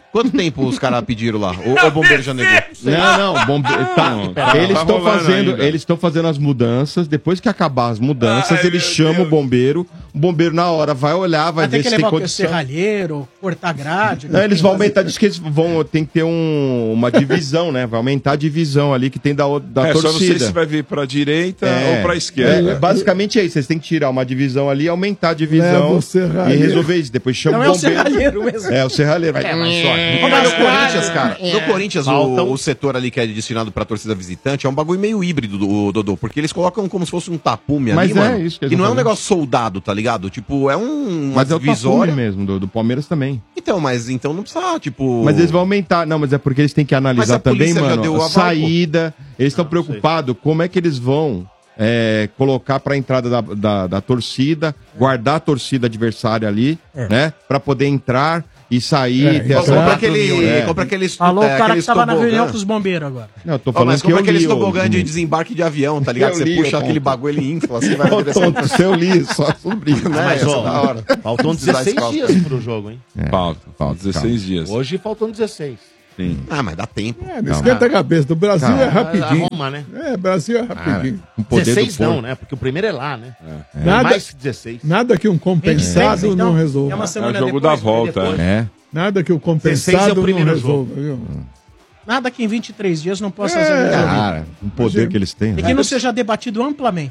Quanto tempo os caras pediram lá? O bombeiro já negou. Não, bombeiro. Tá. Eles estão fazendo as mudanças. Depois que acabar as mudanças, eles chamam o bombeiro. O bombeiro, na hora, vai olhar, vai ver se tem condição. Serralheiro, cortar grade. Não, eles vão aumentar, diz que eles tem que ter uma divisão, né? Vai aumentar a divisão ali que tem da torcida. Só não sei se vai vir pra direita ou pra esquerda. Basicamente é isso. Vocês têm que tirar uma divisão ali, aumentar a divisão e resolver isso. Depois chama o bombeiro. É o serralheiro mesmo. É o serralheiro. No Corinthians, cara. No Corinthians, o setor ali que é destinado pra torcida visitante é um bagulho meio híbrido, Dodô. Porque eles colocam como se fosse um tapume ali, mano. Isso que e não é um negócio soldado, tá ligado? Tipo, é uma divisória. mesmo, do Palmeiras também. Então, mas então não precisa, tipo... Mas eles vão aumentar. Não, mas é porque eles têm que analisar também, mano, a saída. Eles estão preocupados como é que eles vão colocar pra entrada da torcida, guardar a torcida adversária ali, né? Pra poder entrar e sair. Compra aqueles Falou o cara que tava na reunião com os bombeiros agora. Não, eu tô falando mas compra aqueles tobogã de desembarque de avião, tá ligado? Você puxa aquele bagulho, ele infla, assim, vai tonto, se eu li, só sobre isso. Mas, faltam 16 dias pro jogo, hein? Faltam 16 dias. Hoje faltam 16. Sim. Mas dá tempo. Não esquenta a cabeça. Do Brasil é rapidinho. Roma, né? Brasil é rapidinho. 16 não, né? Porque o primeiro é lá, né? Mais que 16. Nada que um compensado 26, não resolva. É uma semana o jogo depois, da volta. Nada que o compensado não resolva, viu? Nada que em 23 dias não possa ser resolvido. Cara, o poder que eles têm. E que não seja debatido amplamente.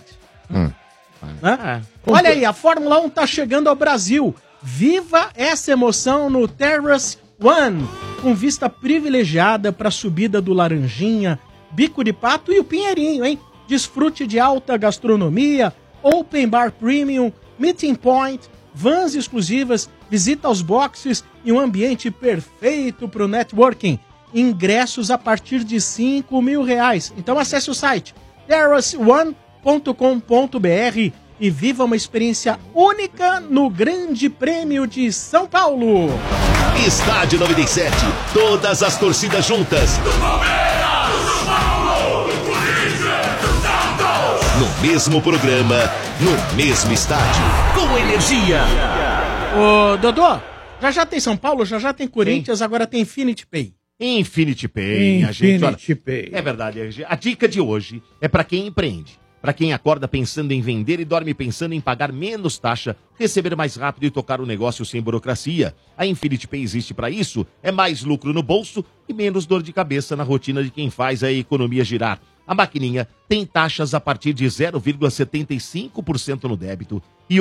Né? Olha aí, a Fórmula 1 tá chegando ao Brasil. Viva essa emoção no Terrace One, com vista privilegiada para a subida do Laranjinha, Bico de Pato e o Pinheirinho, hein? Desfrute de alta gastronomia, open bar premium, meeting point, vans exclusivas, visita aos boxes e um ambiente perfeito para o networking. Ingressos a partir de R$5.000. Então acesse o site terraceone.com.br e viva uma experiência única no Grande Prêmio de São Paulo. Estádio 97, todas as torcidas juntas. No mesmo programa, no mesmo estádio. Com energia. Ô, Dodô, já tem São Paulo, já tem Corinthians, agora tem Infinity Pay. Infinity Pay, a gente. Olha, Pay. é verdade, a dica de hoje é para quem empreende. Para quem acorda pensando em vender e dorme pensando em pagar menos taxa, receber mais rápido e tocar o negócio sem burocracia. A Infinity Pay existe para isso. É mais lucro no bolso e menos dor de cabeça na rotina de quem faz a economia girar. A maquininha tem taxas a partir de 0,75% no débito e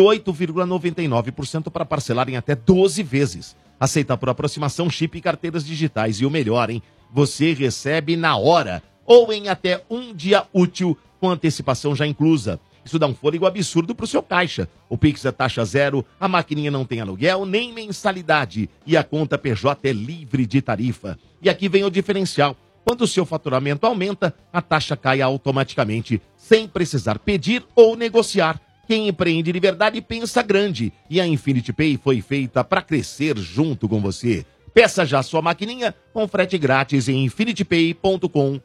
8,99% para parcelar em até 12 vezes. Aceita por aproximação, chip e carteiras digitais. E o melhor, hein? Você recebe na hora ou em até um dia útil com antecipação já inclusa. Isso dá um fôlego absurdo pro seu caixa. O Pix é taxa zero, a maquininha não tem aluguel nem mensalidade e a conta PJ é livre de tarifa. E aqui vem o diferencial. Quando o seu faturamento aumenta, a taxa cai automaticamente, sem precisar pedir ou negociar. Quem empreende de verdade pensa grande. E a Infinity Pay foi feita para crescer junto com você. Peça já sua maquininha com frete grátis em infinitypay.com.br.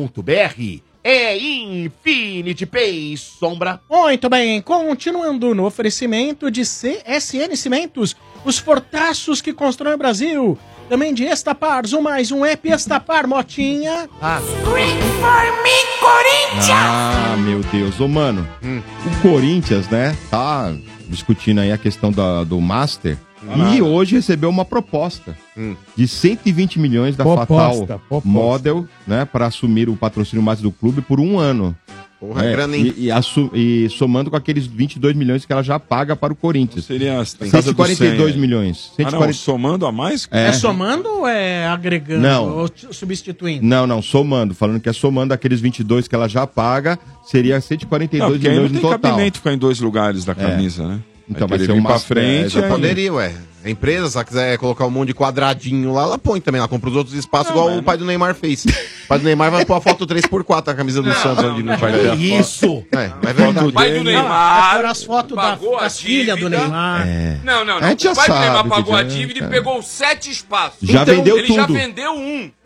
É Infinity Pay, Sombra. Muito bem, continuando no oferecimento de CSN Cimentos, os fortaços que constroem o Brasil. Também de Estapar, um app Estapar, Motinha. Scream for me, Corinthians! Ah, meu Deus. Ô, mano, o Corinthians, né, tá discutindo aí a questão do Master. E hoje recebeu uma proposta de 120 milhões da Fatal Model, né, para assumir o patrocínio Master do clube por um ano. Porra, grana, hein? E somando com aqueles 22 milhões que ela já paga para o Corinthians. Seria 142 milhões. 140... somando a mais? É somando ou é agregando? Não. Ou substituindo? Não, somando. Falando que é somando aqueles 22 que ela já paga, seria 142 milhões no total. Não tem cabimento ficar em dois lugares da camisa, né? Então vai ser um pra frente. Poderia, ué. A empresa, se ela quiser colocar um monte de quadradinho lá, ela põe também. Ela compra os outros espaços, igual o pai do Neymar fez. O pai do Neymar vai pôr a foto 3x4 na camisa do Santos. Onde não vai ter isso! É verdade. O pai do Neymar as fotos das filhas do Neymar. Não. A gente já o pai do Neymar sabe pagou a dívida e pegou 7 espaços. Já vendeu ele tudo. já vendeu um.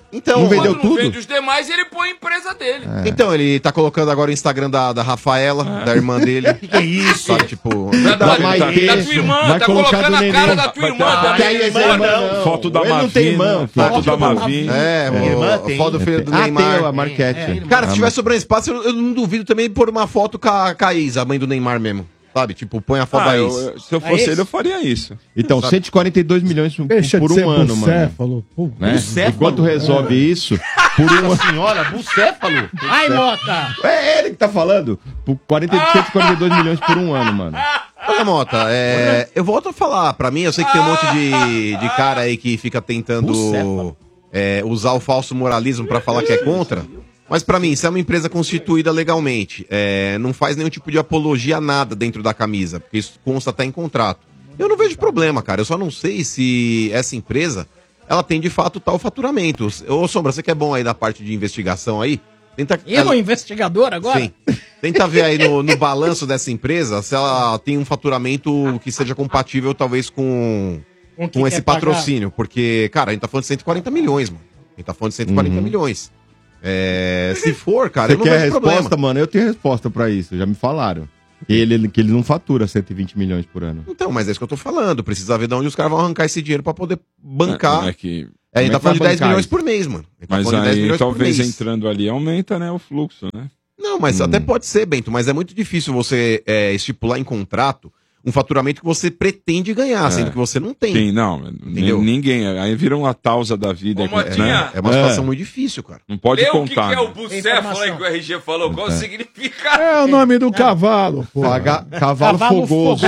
Então, não vendeu Quando não tudo? vende os demais, ele põe a empresa dele. Então, ele tá colocando agora o Instagram da Rafaela, da irmã dele. Que é isso? Sabe, tipo... Da Maitê, tua irmã, vai tá colocar colocando do a neném. cara da tua irmã. Ah, Da aí minha é irmã, irmã, não. não. Foto da Ele não tem irmã. Mavina. Foto da Mavina. Irmã tem. Foto do filho do Ah, Neymar. tem a Marquete. Cara, se tiver sobrando espaço, eu não duvido também pôr uma foto com a Isa, a mãe do Neymar mesmo. Sabe? Tipo, põe a foto da Isa. Se eu fosse ele, eu faria isso. Então, 142 milhões Deixa por de ser um ano, mano. bucéfalo. Pô, Né? Bucéfalo? Enquanto resolve isso, por um Nossa senhora, bucéfalo. Ai, Mota! É ele que tá falando. Por 142 milhões por um ano, mano. Olha, Mota, eu volto a falar. Pra mim, eu sei que tem um monte de cara aí que fica tentando usar o falso moralismo pra falar que é contra. Mas pra mim, se é uma empresa constituída legalmente, não faz nenhum tipo de apologia a nada dentro da camisa, porque isso consta até em contrato. Eu não vejo problema, cara. Eu só não sei se essa empresa, ela tem de fato tal faturamento. Ô, Sombra, você que é bom aí da parte de investigação aí, tenta... Eu, investigador agora? Sim. Tenta ver aí no balanço dessa empresa se ela tem um faturamento que seja compatível, talvez, com esse patrocínio. Porque, cara, a gente tá falando de 140 milhões, mano. A gente tá falando de 140 milhões. Se for, cara, Você eu não quer a vejo resposta, problema. mano? Eu tenho resposta pra isso. Já me falaram. Que ele não fatura 120 milhões por ano. Então, mas é isso que eu tô falando. Precisa ver de onde os caras vão arrancar esse dinheiro pra poder bancar. A gente tá falando de 10 milhões por mês, mano. A gente tá Mas falando de 10 aí, milhões por talvez mês. entrando ali, aumenta, né, o fluxo, né? Não, mas até pode ser, Bento, mas é muito difícil você estipular em contrato um faturamento que você pretende ganhar, sendo que você não tem. Sim, não. Entendeu? Ninguém. Aí vira uma tausa da vida. Ô, Motinha, É uma situação muito difícil, cara. Não pode Lê o que contar. é o né? bucéfalo aí que o RG falou. Qual o significado? É o nome do cavalo, pô. Cavalo fogoso.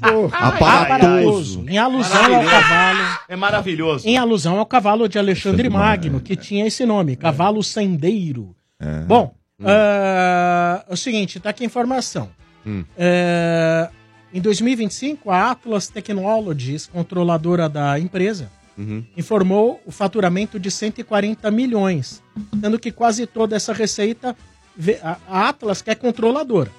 Aparatoso. Em alusão ao cavalo. É maravilhoso. Em alusão ao cavalo de Alexandre Magno, que tinha esse nome, cavalo sendeiro. Bom, é o seguinte, tá aqui a informação. Em 2025, a Atlas Technologies, controladora da empresa, informou o faturamento de 140 milhões, sendo que quase toda essa receita, a Atlas, que é controladora,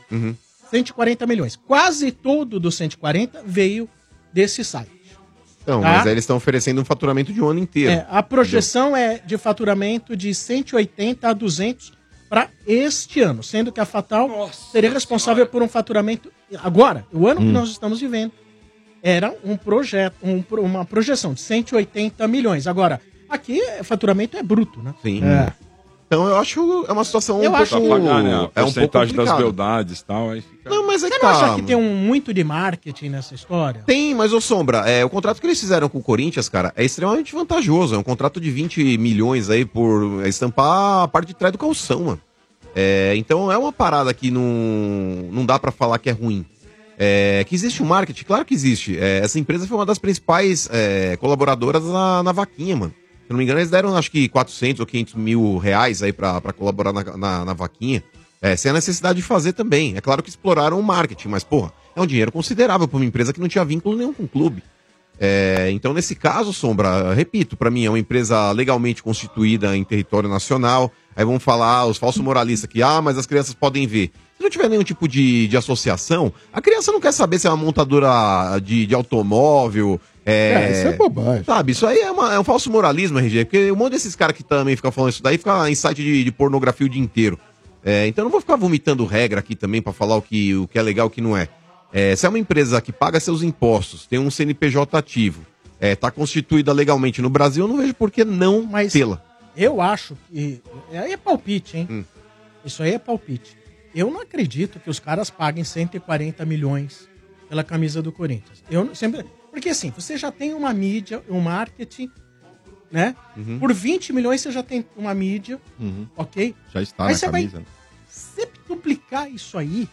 140 milhões. Quase todo dos 140 veio desse site. Então, Tá? mas aí eles estão oferecendo um faturamento de um ano inteiro. A projeção é de faturamento de 180 a 200 para este ano, sendo que a Fatal seria responsável por um faturamento. Agora, o ano que nós estamos vivendo era um projeto, uma projeção de 180 milhões. Agora, aqui faturamento é bruto, né? Sim. Então eu acho uma situação Eu acho Pra pagar, né? A porcentagem das complicado. beldades e tal. Aí fica... Não, mas é Você que não tá. acha que tem muito de marketing nessa história? Tem, mas, ô Sombra, o contrato que eles fizeram com o Corinthians, cara, é extremamente vantajoso. É um contrato de 20 milhões aí por estampar a parte de trás do calção, mano. Então é uma parada que não dá pra falar que é ruim. Que existe um marketing, claro que existe. Essa empresa foi uma das principais colaboradoras na vaquinha, mano. Se não me engano, eles deram acho que 400 ou 500 mil reais aí pra colaborar na vaquinha. Sem a necessidade de fazer também. É claro que exploraram o marketing, mas, porra, é um dinheiro considerável pra uma empresa que não tinha vínculo nenhum com o clube. Então, nesse caso, Sombra, repito, pra mim é uma empresa legalmente constituída em território nacional. Aí vão falar os falsos moralistas que, mas as crianças podem ver. Se não tiver nenhum tipo de associação, a criança não quer saber se é uma montadora de automóvel. Isso é bobagem. Sabe, isso aí é um falso moralismo, RG, porque um monte desses caras que também ficam falando isso daí fica em site de pornografia o dia inteiro. Então eu não vou ficar vomitando regra aqui também pra falar o que é legal e o que não é. Se é uma empresa que paga seus impostos, tem um CNPJ ativo, tá constituída legalmente no Brasil, eu não vejo por que não tê-la. Eu acho que. Aí é palpite, hein? Isso aí é palpite. Eu não acredito que os caras paguem 140 milhões pela camisa do Corinthians. Porque assim, você já tem uma mídia, um marketing, né? Por 20 milhões você já tem uma mídia, ok? Já está Aí na você camisa. vai duplicar isso aí.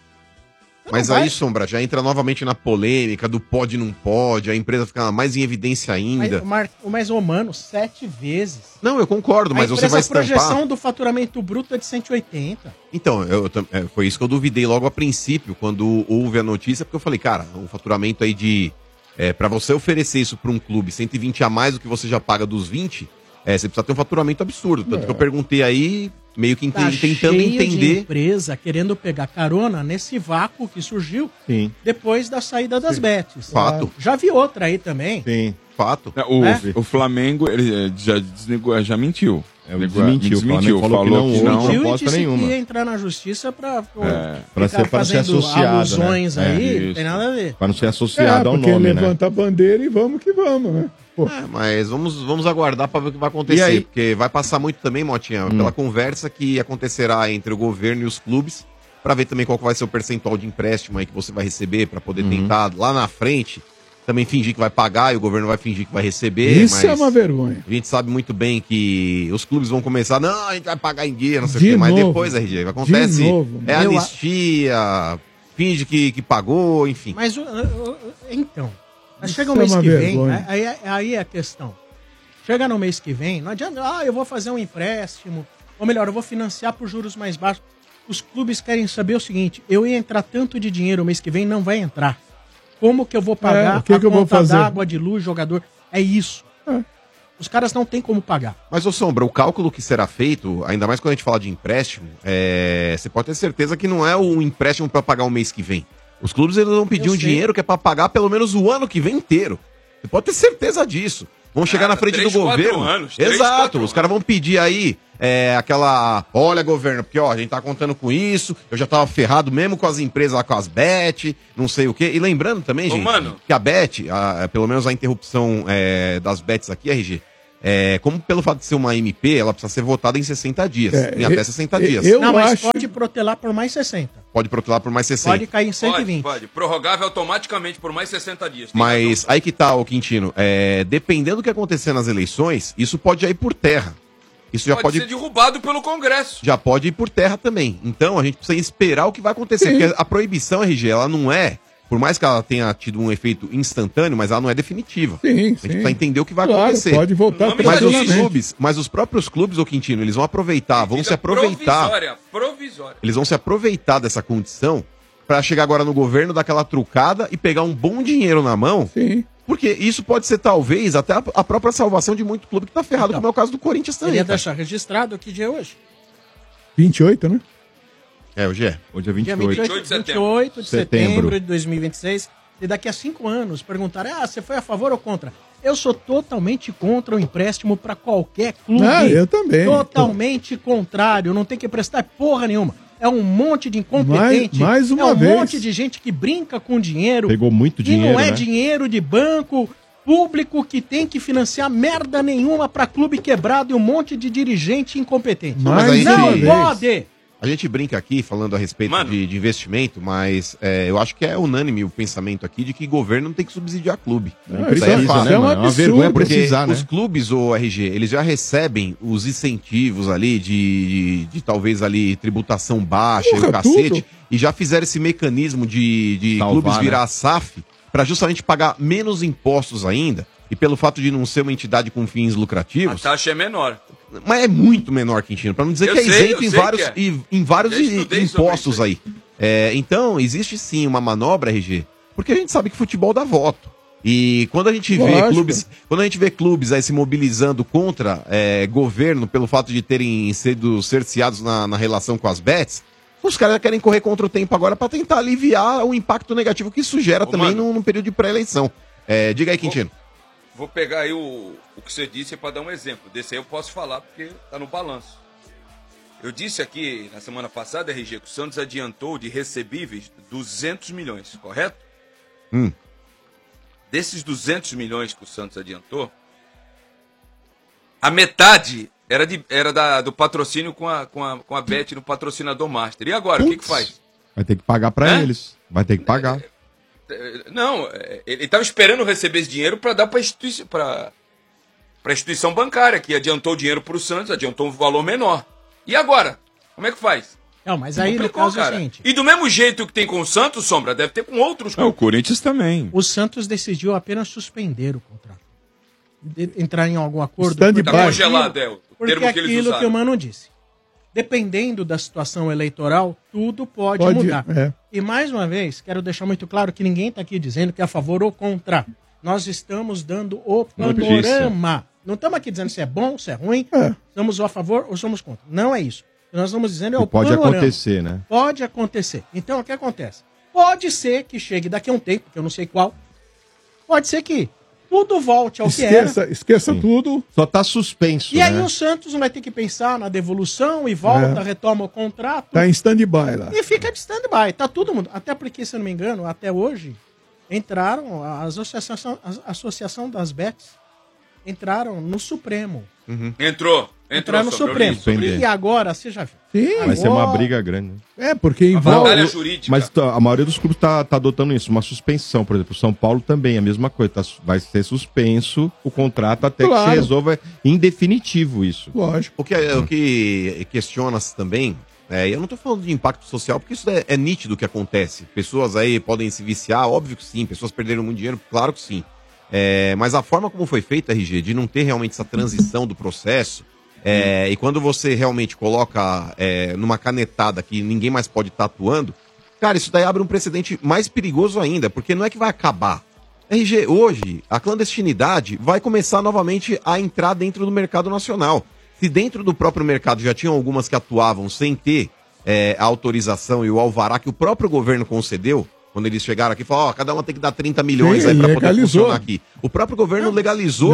Mas aí, Sombra, já entra novamente na polêmica do pode não pode, a empresa fica mais em evidência ainda. Mas, mano, 7 vezes. Não, eu concordo, mas você vai A projeção estampar... do faturamento bruto é de 180. Então, foi isso que eu duvidei logo a princípio, quando houve a notícia, porque eu falei, cara, um faturamento aí de... pra você oferecer isso pra um clube, 120 a mais do que você já paga dos 20, você precisa ter um faturamento absurdo. Tanto que eu perguntei aí, meio que Tá tentando cheio de entender. empresa querendo pegar carona nesse vácuo que surgiu Sim. depois da saída das bets. Fato. Já vi outra aí também. Sim. Fato. O Flamengo, ele já desligou, já mentiu. Desmentiu. O Flamengo falou que não houve Mentiu e proposta disse nenhuma. que ia entrar na justiça pra Pra ficar ser associado, alusões né? aí, É, não tem nada a ver. Pra não ser associado ao porque nome, né? levanta a bandeira e vamos que vamos, né? Pô. Mas vamos aguardar para ver o que vai acontecer. E aí? Porque vai passar muito também, Motinha, pela conversa que acontecerá entre o governo e os clubes, para ver também qual que vai ser o percentual de empréstimo aí que você vai receber, para poder tentar lá na frente também fingir que vai pagar e o governo vai fingir que vai receber. Isso é uma vergonha. A gente sabe muito bem que os clubes vão começar, não, a gente vai pagar em dia, não sei o De quê, mas novo. depois, RG, acontece, De novo. é anistia, finge que pagou, enfim. Mas então, mas chega o Isso é mês uma que vem, vergonha. aí é a questão. Chega no mês que vem, não adianta, eu vou fazer um empréstimo, ou melhor, eu vou financiar por juros mais baixos. Os clubes querem saber o seguinte, eu ia entrar tanto de dinheiro o mês que vem, não vai entrar. Como que eu vou pagar o que eu vou fazer? d'água, de luz, jogador? É isso. Os caras não têm como pagar. Mas, ô Sombra, o cálculo que será feito, ainda mais quando a gente fala de empréstimo, você pode ter certeza que não é um empréstimo para pagar o mês que vem. Os clubes eles vão pedir Eu um sei. dinheiro que é para pagar pelo menos o ano que vem inteiro. Você pode ter certeza disso. Vão chegar na frente 3, do 4 governo. anos, 3, Exato. 4 Os caras vão pedir aí aquela. Olha, governo, porque ó, a gente tá contando com isso. Eu já tava ferrado mesmo com as empresas lá, com as bet, não sei o quê. E lembrando também, gente, mano. que a bet, pelo menos a interrupção das bets aqui, RG. Como pelo fato de ser uma MP, ela precisa ser votada em 60 dias. Em até 60 dias. Não, mas pode protelar por mais 60. Pode protelar por mais 60. Pode cair em 120. Pode. Prorrogável automaticamente por mais 60 dias. Tem Mas aí que tá, ô Quintino. Dependendo do que acontecer nas eleições, isso pode ir por terra. Isso já pode ser derrubado pelo Congresso. Já pode ir por terra também. Então a gente precisa esperar o que vai acontecer. Sim. Porque a proibição, RG, ela não é. Por mais que ela tenha tido um efeito instantâneo, mas ela não é definitiva. Sim, A gente sim. precisa entender o que vai Claro, acontecer. pode voltar Mas os próprios clubes, ô Quintino, eles vão aproveitar, vão se aproveitar. Provisória. Eles vão se aproveitar dessa condição pra chegar agora no governo, dar aquela trucada e pegar um bom dinheiro na mão. Sim. Porque isso pode ser, talvez, até a própria salvação de muito clube que tá ferrado, como é o caso do Corinthians também. Queria cara. deixar registrado que dia é hoje. 28, né? Hoje é. Hoje é Dia 28. 28 de setembro de 2026. E daqui a 5 anos perguntarem, você foi a favor ou contra? Eu sou totalmente contra o empréstimo para qualquer clube. Eu também. Totalmente contrário. Não tem que prestar porra nenhuma. É um monte de incompetente. Mais uma é um vez. monte de gente que brinca com dinheiro. Pegou muito dinheiro, E não é né? dinheiro de banco público que tem que financiar merda nenhuma para clube quebrado e um monte de dirigente incompetente. Mas aí, não sim. pode! A gente brinca aqui falando a respeito de investimento, mas eu acho que é unânime o pensamento aqui de que governo não tem que subsidiar clube. Não precisa, né, mano? É uma vergonha porque precisar, né? os clubes, ou RG, eles já recebem os incentivos ali de talvez ali tributação baixa e o cacete, tudo. e já fizeram esse mecanismo de Salvar, clubes virar né? a SAF para justamente pagar menos impostos ainda, e pelo fato de não ser uma entidade com fins A lucrativos. taxa é menor. Mas é muito menor, Quintino, para não dizer Eu que é sei, isento eu em sei vários, que é. em vários Já estudei sobre impostos isso aí. Então, existe sim uma manobra, RG, porque a gente sabe que futebol dá voto. E quando a gente vê clubes aí se mobilizando contra governo pelo fato de terem sido cerceados na relação com as bets, os caras querem correr contra o tempo agora para tentar aliviar o impacto negativo que isso gera também num período de pré-eleição. Diga aí, Quintino. Vou pegar aí o que você disse para dar um exemplo. Desse aí eu posso falar porque tá no balanço. Eu disse aqui na semana passada, RG, que o Santos adiantou de recebíveis 200 milhões, correto? Desses 200 milhões que o Santos adiantou, a metade era do patrocínio com a Bet no patrocinador Master. E agora, o que faz? Vai ter que pagar pra Hã? eles. Vai ter que pagar. Não, ele estava esperando receber esse dinheiro para dar para a instituição bancária, que adiantou o dinheiro para o Santos, adiantou um valor menor. E agora? Como é que faz? Não, mas aí no Complicou, caso é o cara. seguinte. E do mesmo jeito que tem com o Santos, Sombra, deve ter com outros. O Corinthians também. O Santos decidiu apenas suspender o contrato. Entrar em algum acordo. Stand-by. Tá congelado, o Porque termo que eles aquilo que usaram. o Mano disse. Dependendo da situação eleitoral, tudo pode mudar. É. E mais uma vez, quero deixar muito claro que ninguém está aqui dizendo que é a favor ou contra. Nós estamos dando o panorama. Não estamos aqui dizendo se é bom, se é ruim, somos a favor ou somos contra. Não é isso. Nós estamos dizendo é o Pode panorama. acontecer, né? Pode acontecer. Então, o que acontece? Pode ser que chegue daqui a um tempo, que eu não sei qual. Pode ser que tudo volte ao que era. Esqueça tudo. Só tá suspenso, E aí o Santos vai ter que pensar na devolução e volta, retoma o contrato. Tá em stand-by lá. E fica de stand-by. Tá todo mundo. Até porque, se eu não me engano, até hoje, entraram, a Associação das Bets entraram no Supremo. Entrou no Supremo. E agora, você já viu. Sim, vai ser uma briga grande. É, porque envolve... batalha jurídica. Mas a maioria dos clubes tá adotando isso, uma suspensão. Por exemplo, o São Paulo também, a mesma coisa. Vai ser suspenso o contrato até que se resolva em definitivo isso. Lógico. O que questiona-se também, e eu não tô falando de impacto social, porque isso é nítido que acontece. Pessoas aí podem se viciar, óbvio que sim. Pessoas perderam muito dinheiro, claro que sim. Mas a forma como foi feita, RG, de não ter realmente essa transição do processo, e quando você realmente coloca numa canetada que ninguém mais pode estar atuando, cara, isso daí abre um precedente mais perigoso ainda, porque não é que vai acabar. RG, hoje, a clandestinidade vai começar novamente a entrar dentro do mercado nacional. Se dentro do próprio mercado já tinham algumas que atuavam sem ter a autorização e o alvará que o próprio governo concedeu, quando eles chegaram aqui e falaram, cada uma tem que dar 30 milhões aí para poder funcionar aqui. O próprio governo legalizou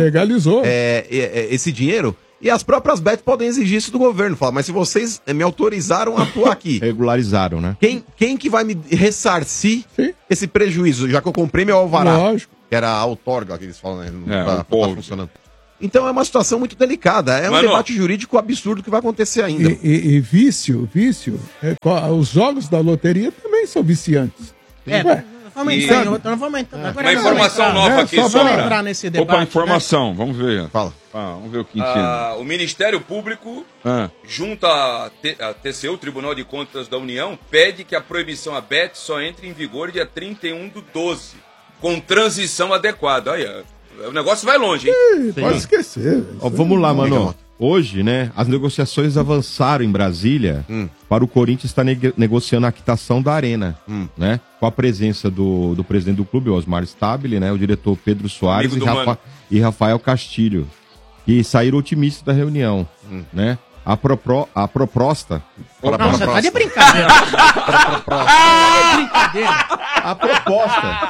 esse dinheiro e as próprias bets podem exigir isso do governo. Fala, mas se vocês me autorizaram a atuar aqui... Regularizaram, né? Quem que vai me ressarcir esse prejuízo, já que eu comprei meu alvará? Lógico. Que era a outorga que eles falam, né? Não tá funcionando. Então é uma situação muito delicada. É um debate jurídico absurdo que vai acontecer ainda. E vício, os jogos da loteria também são viciantes. Uma informação nova aqui só para entrar nesse debate. Opa, informação, vamos ver. Fala. Vamos ver o Quintino. O Ministério Público, junto à TCU, o Tribunal de Contas da União, pede que a proibição à bet só entre em vigor dia 31/12, com transição adequada. Olha, o negócio vai longe, hein? Pode esquecer. Vamos lá, mano. Hoje, né, as negociações avançaram em Brasília para o Corinthians estar negociando a quitação da Arena, né? Com a presença do presidente do clube, Osmar Stabile, né? O diretor Pedro Soares e Rafael Castilho, que saíram otimistas da reunião, né? A proposta... Não, você tá de brincadeira. A proposta...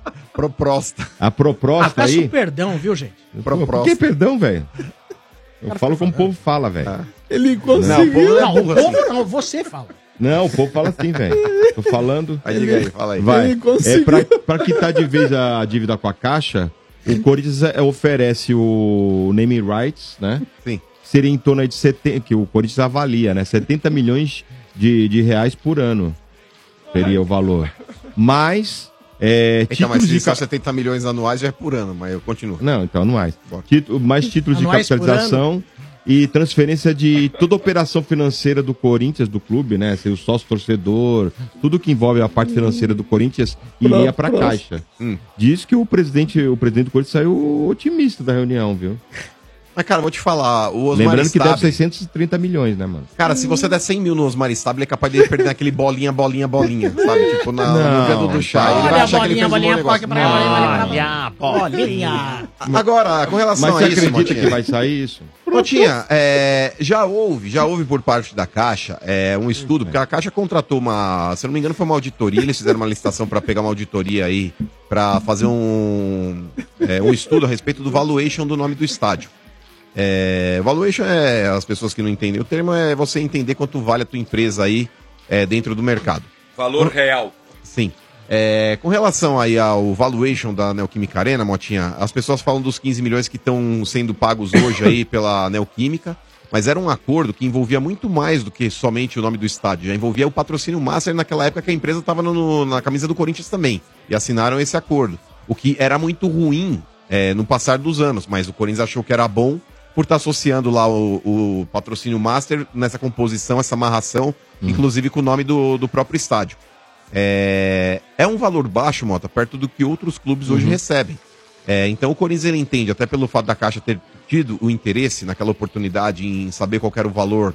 A proposta aí... Peço perdão, viu, gente? Por que perdão, velho? Eu falo como o povo fala, velho. Ele conseguiu. Não, o povo não, você fala. Não, o povo fala assim, velho. Tô falando. Aí, diga aí, fala aí. Vai. Pra quitar de vez a dívida com a Caixa, o Corinthians oferece o naming rights, né? Sim. Seria em torno de 70, que o Corinthians avalia, né? 70 milhões de reais por ano. Seria o valor. Mas... mas se são 70 milhões anuais já é por ano, mas eu continuo. Não, então anuais. Mais títulos anuais de capitalização e transferência de toda a operação financeira do Corinthians, do clube, né? O sócio torcedor, tudo que envolve a parte financeira do Corinthians iria pra Caixa. Diz que o presidente do Corinthians saiu otimista da reunião, viu? Mas, cara, vou te falar, o Osmar Lembrando que Stabile... deve 630 milhões, né, mano? Cara, se você der 100 mil no Osmar Stabile, é capaz de ele perder aquele bolinha, sabe? Tipo, no viaduto do chá. Ele vai achar que ele fez um bom negócio. Bolinha. Agora, com relação Mas a você isso, acredita que vai sair isso? Motinha, já houve por parte da Caixa um estudo, porque a Caixa contratou se eu não me engano foi uma auditoria, eles fizeram uma licitação para pegar uma auditoria aí, para fazer um estudo a respeito do valuation do nome do estádio. Valuation as pessoas que não entendem o termo, é você entender quanto vale a tua empresa aí dentro do mercado. Valor real. Sim. Com relação aí ao valuation da Neoquímica Arena, Motinha, as pessoas falam dos 15 milhões que estão sendo pagos hoje aí pela Neoquímica, mas era um acordo que envolvia muito mais do que somente o nome do estádio, já envolvia o patrocínio master naquela época que a empresa estava na camisa do Corinthians também, e assinaram esse acordo, o que era muito ruim no passar dos anos, mas o Corinthians achou que era bom por estar associando lá o patrocínio master nessa composição, essa amarração, inclusive com o nome do próprio estádio. É um valor baixo, Mota, perto do que outros clubes hoje recebem. Então o Corinthians ele entende, até pelo fato da Caixa ter tido o interesse naquela oportunidade em saber qual era o valor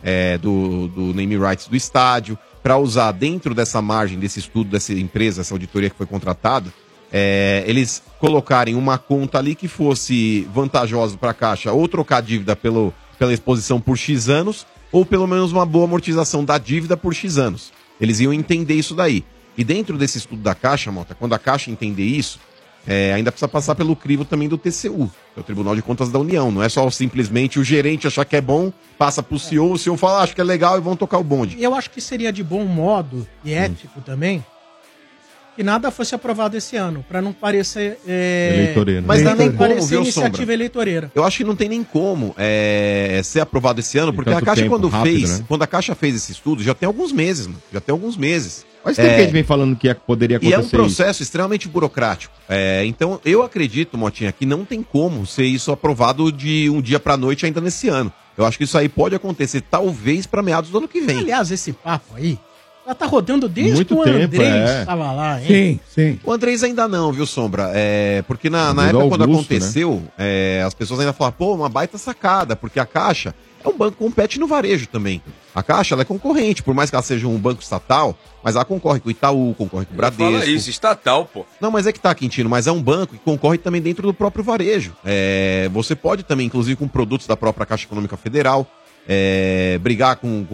do name rights do estádio, para usar dentro dessa margem, desse estudo, dessa empresa, essa auditoria que foi contratada, eles colocarem uma conta ali que fosse vantajosa para a Caixa ou trocar dívida pela exposição por X anos, ou pelo menos uma boa amortização da dívida por X anos. Eles iam entender isso daí. E dentro desse estudo da Caixa, Mota, quando a Caixa entender isso, ainda precisa passar pelo crivo também do TCU, que é o Tribunal de Contas da União. Não é só simplesmente o gerente achar que é bom, passa pro CEO, o CEO fala, acho que é legal e vão tocar o bonde. E eu acho que seria de bom modo e ético também que nada fosse aprovado esse ano, para não parecer eleitoreira. Mas não tem como, parecer viu, iniciativa Sombra? eleitoreira. Eu acho que não tem nem como ser aprovado esse ano, porque a Caixa tempo, quando rápido, fez, né? quando a Caixa fez esse estudo, já tem alguns meses, mano. Já tem alguns meses. Mas tem que a gente vem falando que poderia E acontecer é um processo extremamente burocrático. Então, eu acredito, Motinha, que não tem como ser isso aprovado de um dia pra noite ainda nesse ano. Eu acho que isso aí pode acontecer, talvez, pra meados do ano que vem. Aliás, esse papo aí, ela tá rodando desde Muito que o tempo, Andrés tava lá, hein? Sim, sim. O Andrés ainda não, viu, Sombra? Porque na Do época, quando Augusto, aconteceu, as pessoas ainda falaram, pô, uma baita sacada, porque a Caixa é um banco que compete no varejo também. A Caixa, ela é concorrente, por mais que ela seja um banco estatal, mas ela concorre com o Itaú, concorre com o Bradesco. Fala isso, estatal, pô. Não, mas é que tá, Quintino, mas é um banco que concorre também dentro do próprio varejo. Você pode também, inclusive com produtos da própria Caixa Econômica Federal, brigar com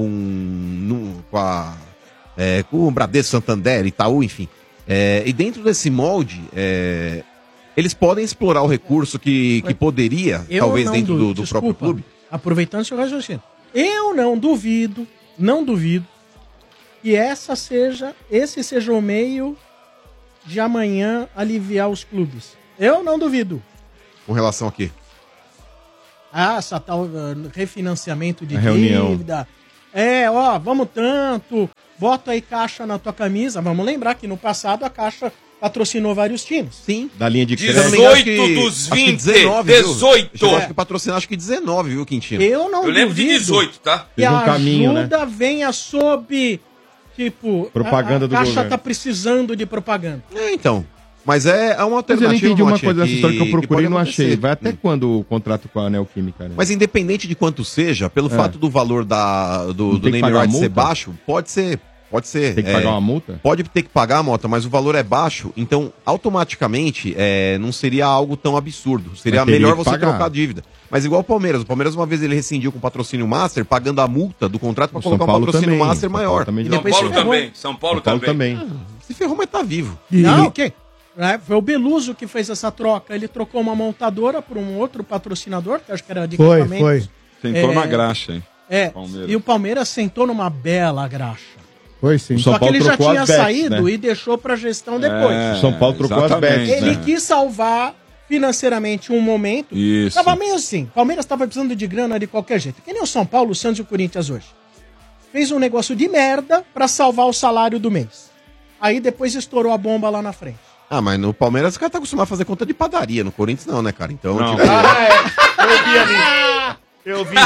o Bradesco, Santander, Itaú, enfim. E dentro desse molde, eles podem explorar o recurso que poderia, talvez dentro do próprio clube. Aproveitando o seu raciocínio. Eu não duvido que esse seja o meio de amanhã aliviar os clubes. Eu não duvido. Com relação a quê? Essa tal refinanciamento de reunião. dívida. Vamos tanto, bota aí Caixa na tua camisa. Vamos lembrar que no passado a Caixa patrocinou vários times. Sim. Da linha de crédito. 18 dos 20. 18. Eu acho que patrocinar, acho que 19, viu, Quintino? Eu não duvido. Eu lembro de 18, tá? Que a caminho, ajuda venha sob, tipo... Propaganda do Caixa governo. tá precisando de propaganda. Então. Mas é uma Mas eu alternativa, não entendi uma Motinha, coisa dessa história que eu procurei e não pode achei. acontecer. Vai até quando o contrato com a Neoquímica? Né? Mas independente de quanto seja, pelo fato do valor do tem que name pagar a right ser multa? baixo, pode ser. Tem que pagar uma multa? Pode ter que pagar a multa, mas o valor é baixo, então automaticamente não seria algo tão absurdo. Seria Mas teria melhor que você pagar. trocar a dívida. Mas igual o Palmeiras. O Palmeiras uma vez ele rescindiu com o patrocínio Master, pagando a multa do contrato para colocar um patrocínio Master maior. Também. São Paulo também. São Paulo também. Se ferrou, mas tá vivo. Não, o quê? Foi o Beluso que fez essa troca. Ele trocou uma montadora por um outro patrocinador, que acho que era de equipamentos. Sentou na graxa, hein? Palmeiras. E o Palmeiras sentou numa bela graxa. Foi sim. Só que ele já trocou tinha as bets, saído né? e deixou pra gestão depois. O São Paulo trocou as bets. Ele quis salvar financeiramente um momento. Isso. Tava meio assim. Palmeiras tava precisando de grana de qualquer jeito. Que nem o São Paulo, o Santos e o Corinthians hoje. Fez um negócio de merda pra salvar o salário do mês. Aí depois estourou a bomba lá na frente. Mas no Palmeiras o cara tá acostumado a fazer conta de padaria. No Corinthians não, né, cara? Então, Não. tipo, Eu vi ali. Eu vi.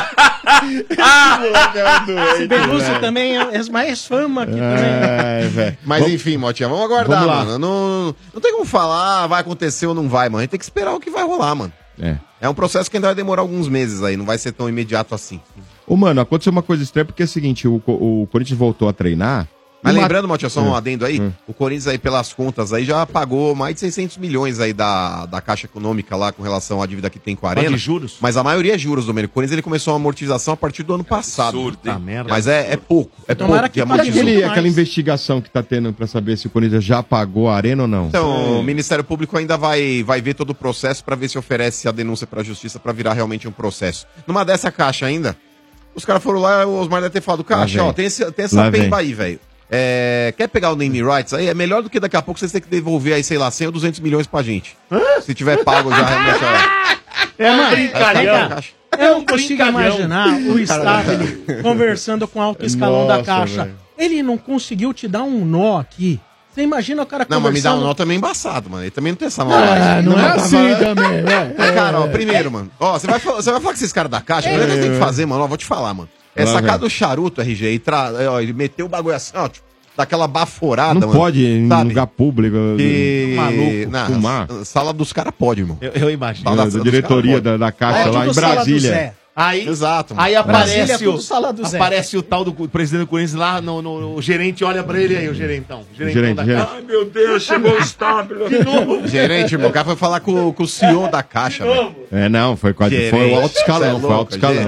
Esse Beluso também é mais fama aqui também. Mas enfim, Motinha, vamos aguardar, Vamos lá. mano. Não tem como falar, vai acontecer ou não vai, mano. A gente tem que esperar o que vai rolar, mano. É um processo que ainda vai demorar alguns meses aí, não vai ser tão imediato assim. Ô, mano, aconteceu uma coisa estranha, porque é o seguinte, o Corinthians voltou a treinar. Mas e lembrando, Motinha, só um adendo aí, o Corinthians aí, pelas contas aí, já pagou mais de 600 milhões aí da Caixa Econômica lá com relação à dívida que tem com a Arena. de juros? Mas a maioria é juros, Domênico. O Corinthians ele começou a amortização a partir do ano passado. Absurdo, hein? merda. Mas é pouco. É Tomara pouco que de pague amortização. juros. Aquela investigação que tá tendo pra saber se o Corinthians já pagou a Arena ou não. Então, o Ministério Público ainda vai ver todo o processo pra ver se oferece a denúncia pra Justiça pra virar realmente um processo. Numa dessa Caixa ainda, os caras foram lá, o Osmar deve ter falado, Caixa, Lá ó, tem Lá essa vem. pemba aí, velho. Quer pegar o name rights aí? É melhor do que daqui a pouco vocês têm que devolver aí, sei lá, 100 ou 200 milhões pra gente. Se tiver pago já realmente. É uma Caixa. brincadeira. Eu não consigo imaginar o Stabile conversando com o alto escalão da Nossa, Caixa. velho. Ele não conseguiu te dar um nó aqui. Você imagina o cara Não, mas me dá um nó conversando... também embaçado, mano. Ele também não tem essa maldade. Não é assim também, velho. Cara, ó, primeiro, mano. Ó, você vai falar com esses caras da Caixa, a primeira coisa que tem que fazer, mano, ó, vou te falar, mano. É Lá sacar vem. do charuto, RG, ele meteu o bagulho assim, ó, tipo, daquela baforada, Não mano. pode em sabe? lugar público. E... Maluco, fumar. Sala dos caras pode, irmão. Eu imagino. Sala Da diretoria da Caixa lá em Brasília. Aí, Exato, mano. aí Brasília é aparece, tudo sala do Zé. aparece o tal do presidente do Corinthians lá, o gerente olha pra ele aí, o gerentão. Gerente. Ai, meu Deus, chegou o Stabile. De novo. Gerente, irmão, o cara foi falar com o CEO da Caixa, velho. Não, foi Gerente. o alto escalão, Cê é foi o alto louco, escalão. O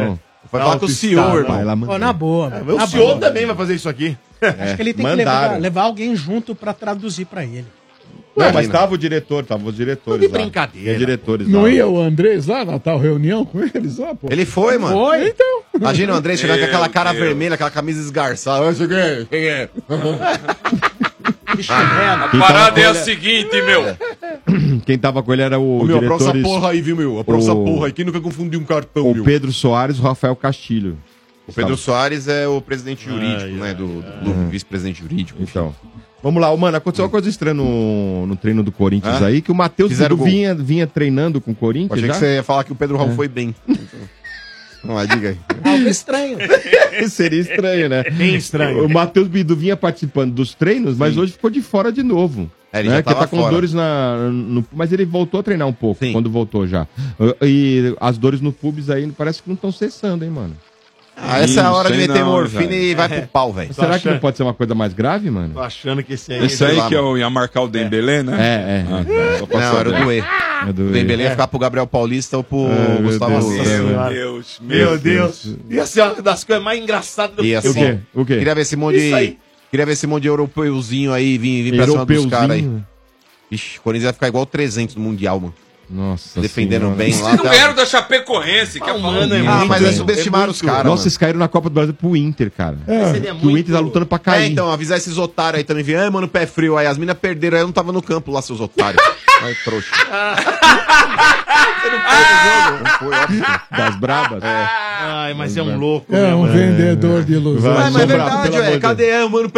Vai falar com o senhor, irmão. Pô, na boa. O senhor também vai fazer isso aqui. Acho que ele tem que levar alguém junto pra traduzir pra ele. Não, mas tava o diretor, tava os diretores de lá. brincadeira. Os diretores Não lá. ia o Andrés lá na tal reunião com eles lá, pô? Ele foi, mano. Foi? Então. Imagina o André chegando com aquela cara vermelha, aquela camisa esgarçada. Eu cheguei. A parada é a seguinte, meu. Quem tava com ele era o Meu, aprova essa diretores, porra aí, viu, meu? Aprova essa porra aí. Quem nunca confundiu um cartão, o meu? Pedro Soares e o Rafael Castilho. O Pedro Soares é o presidente jurídico, né? Do vice-presidente jurídico. Então. Vamos lá, mano, aconteceu uma coisa estranha no treino do Corinthians aí, que o Matheus Fizeram Bidu vinha treinando com o Corinthians. Achei já? que você ia falar que o Pedro Raul foi bem. Vamos lá, diga aí. Algo estranho. Seria estranho, né? Bem estranho. O Matheus Bidu vinha participando dos treinos, mas hoje ficou de fora de novo. Ele né? já Que tava tá com fora. dores mas ele voltou a treinar um pouco, Sim. quando voltou já. E as dores no pubis aí parece que não estão cessando, hein, mano? Essa é a hora de sei meter não, morfina velho. e vai pro pau, velho. Será que não pode ser uma coisa mais grave, mano? Tô achando que esse aí... Esse aí que eu ia marcar o Dembélé, né? É. Ah, tá. Só pra Não, era o saber. do E. O Dembélé ia ficar pro Gabriel Paulista ou pro Gustavo Deus. Assis. Meu Deus. Ia ser uma das coisas mais engraçadas do Ia ser. O quê? Queria ver esse monte Isso aí. de europeuzinho aí vir pra cima dos caras aí. Ixi, o Corinthians vai ficar igual o 300 no Mundial, mano. Nossa Defendendo senhora. bem lá. Vocês não ganharam da Chapecoense, que é Mano, falando. é Ah, muito, mas é hein? subestimaram os caras, Nossa, eles caíram na Copa do Brasil pro Inter, cara. Seria Que o Inter tá lutando pra cair. então, avisar esses otários aí também. Ai, mano, pé frio aí. As minas perderam aí, eu não tava no campo lá, seus otários. Ai, trouxa. Você não foi no jogo? Não foi, óbvio. Das brabas? Ai, mas é um louco. É um né, mano? vendedor de ilusões. Mas é Sobrado, verdade, pelo amor velho. de Cadê? Mano,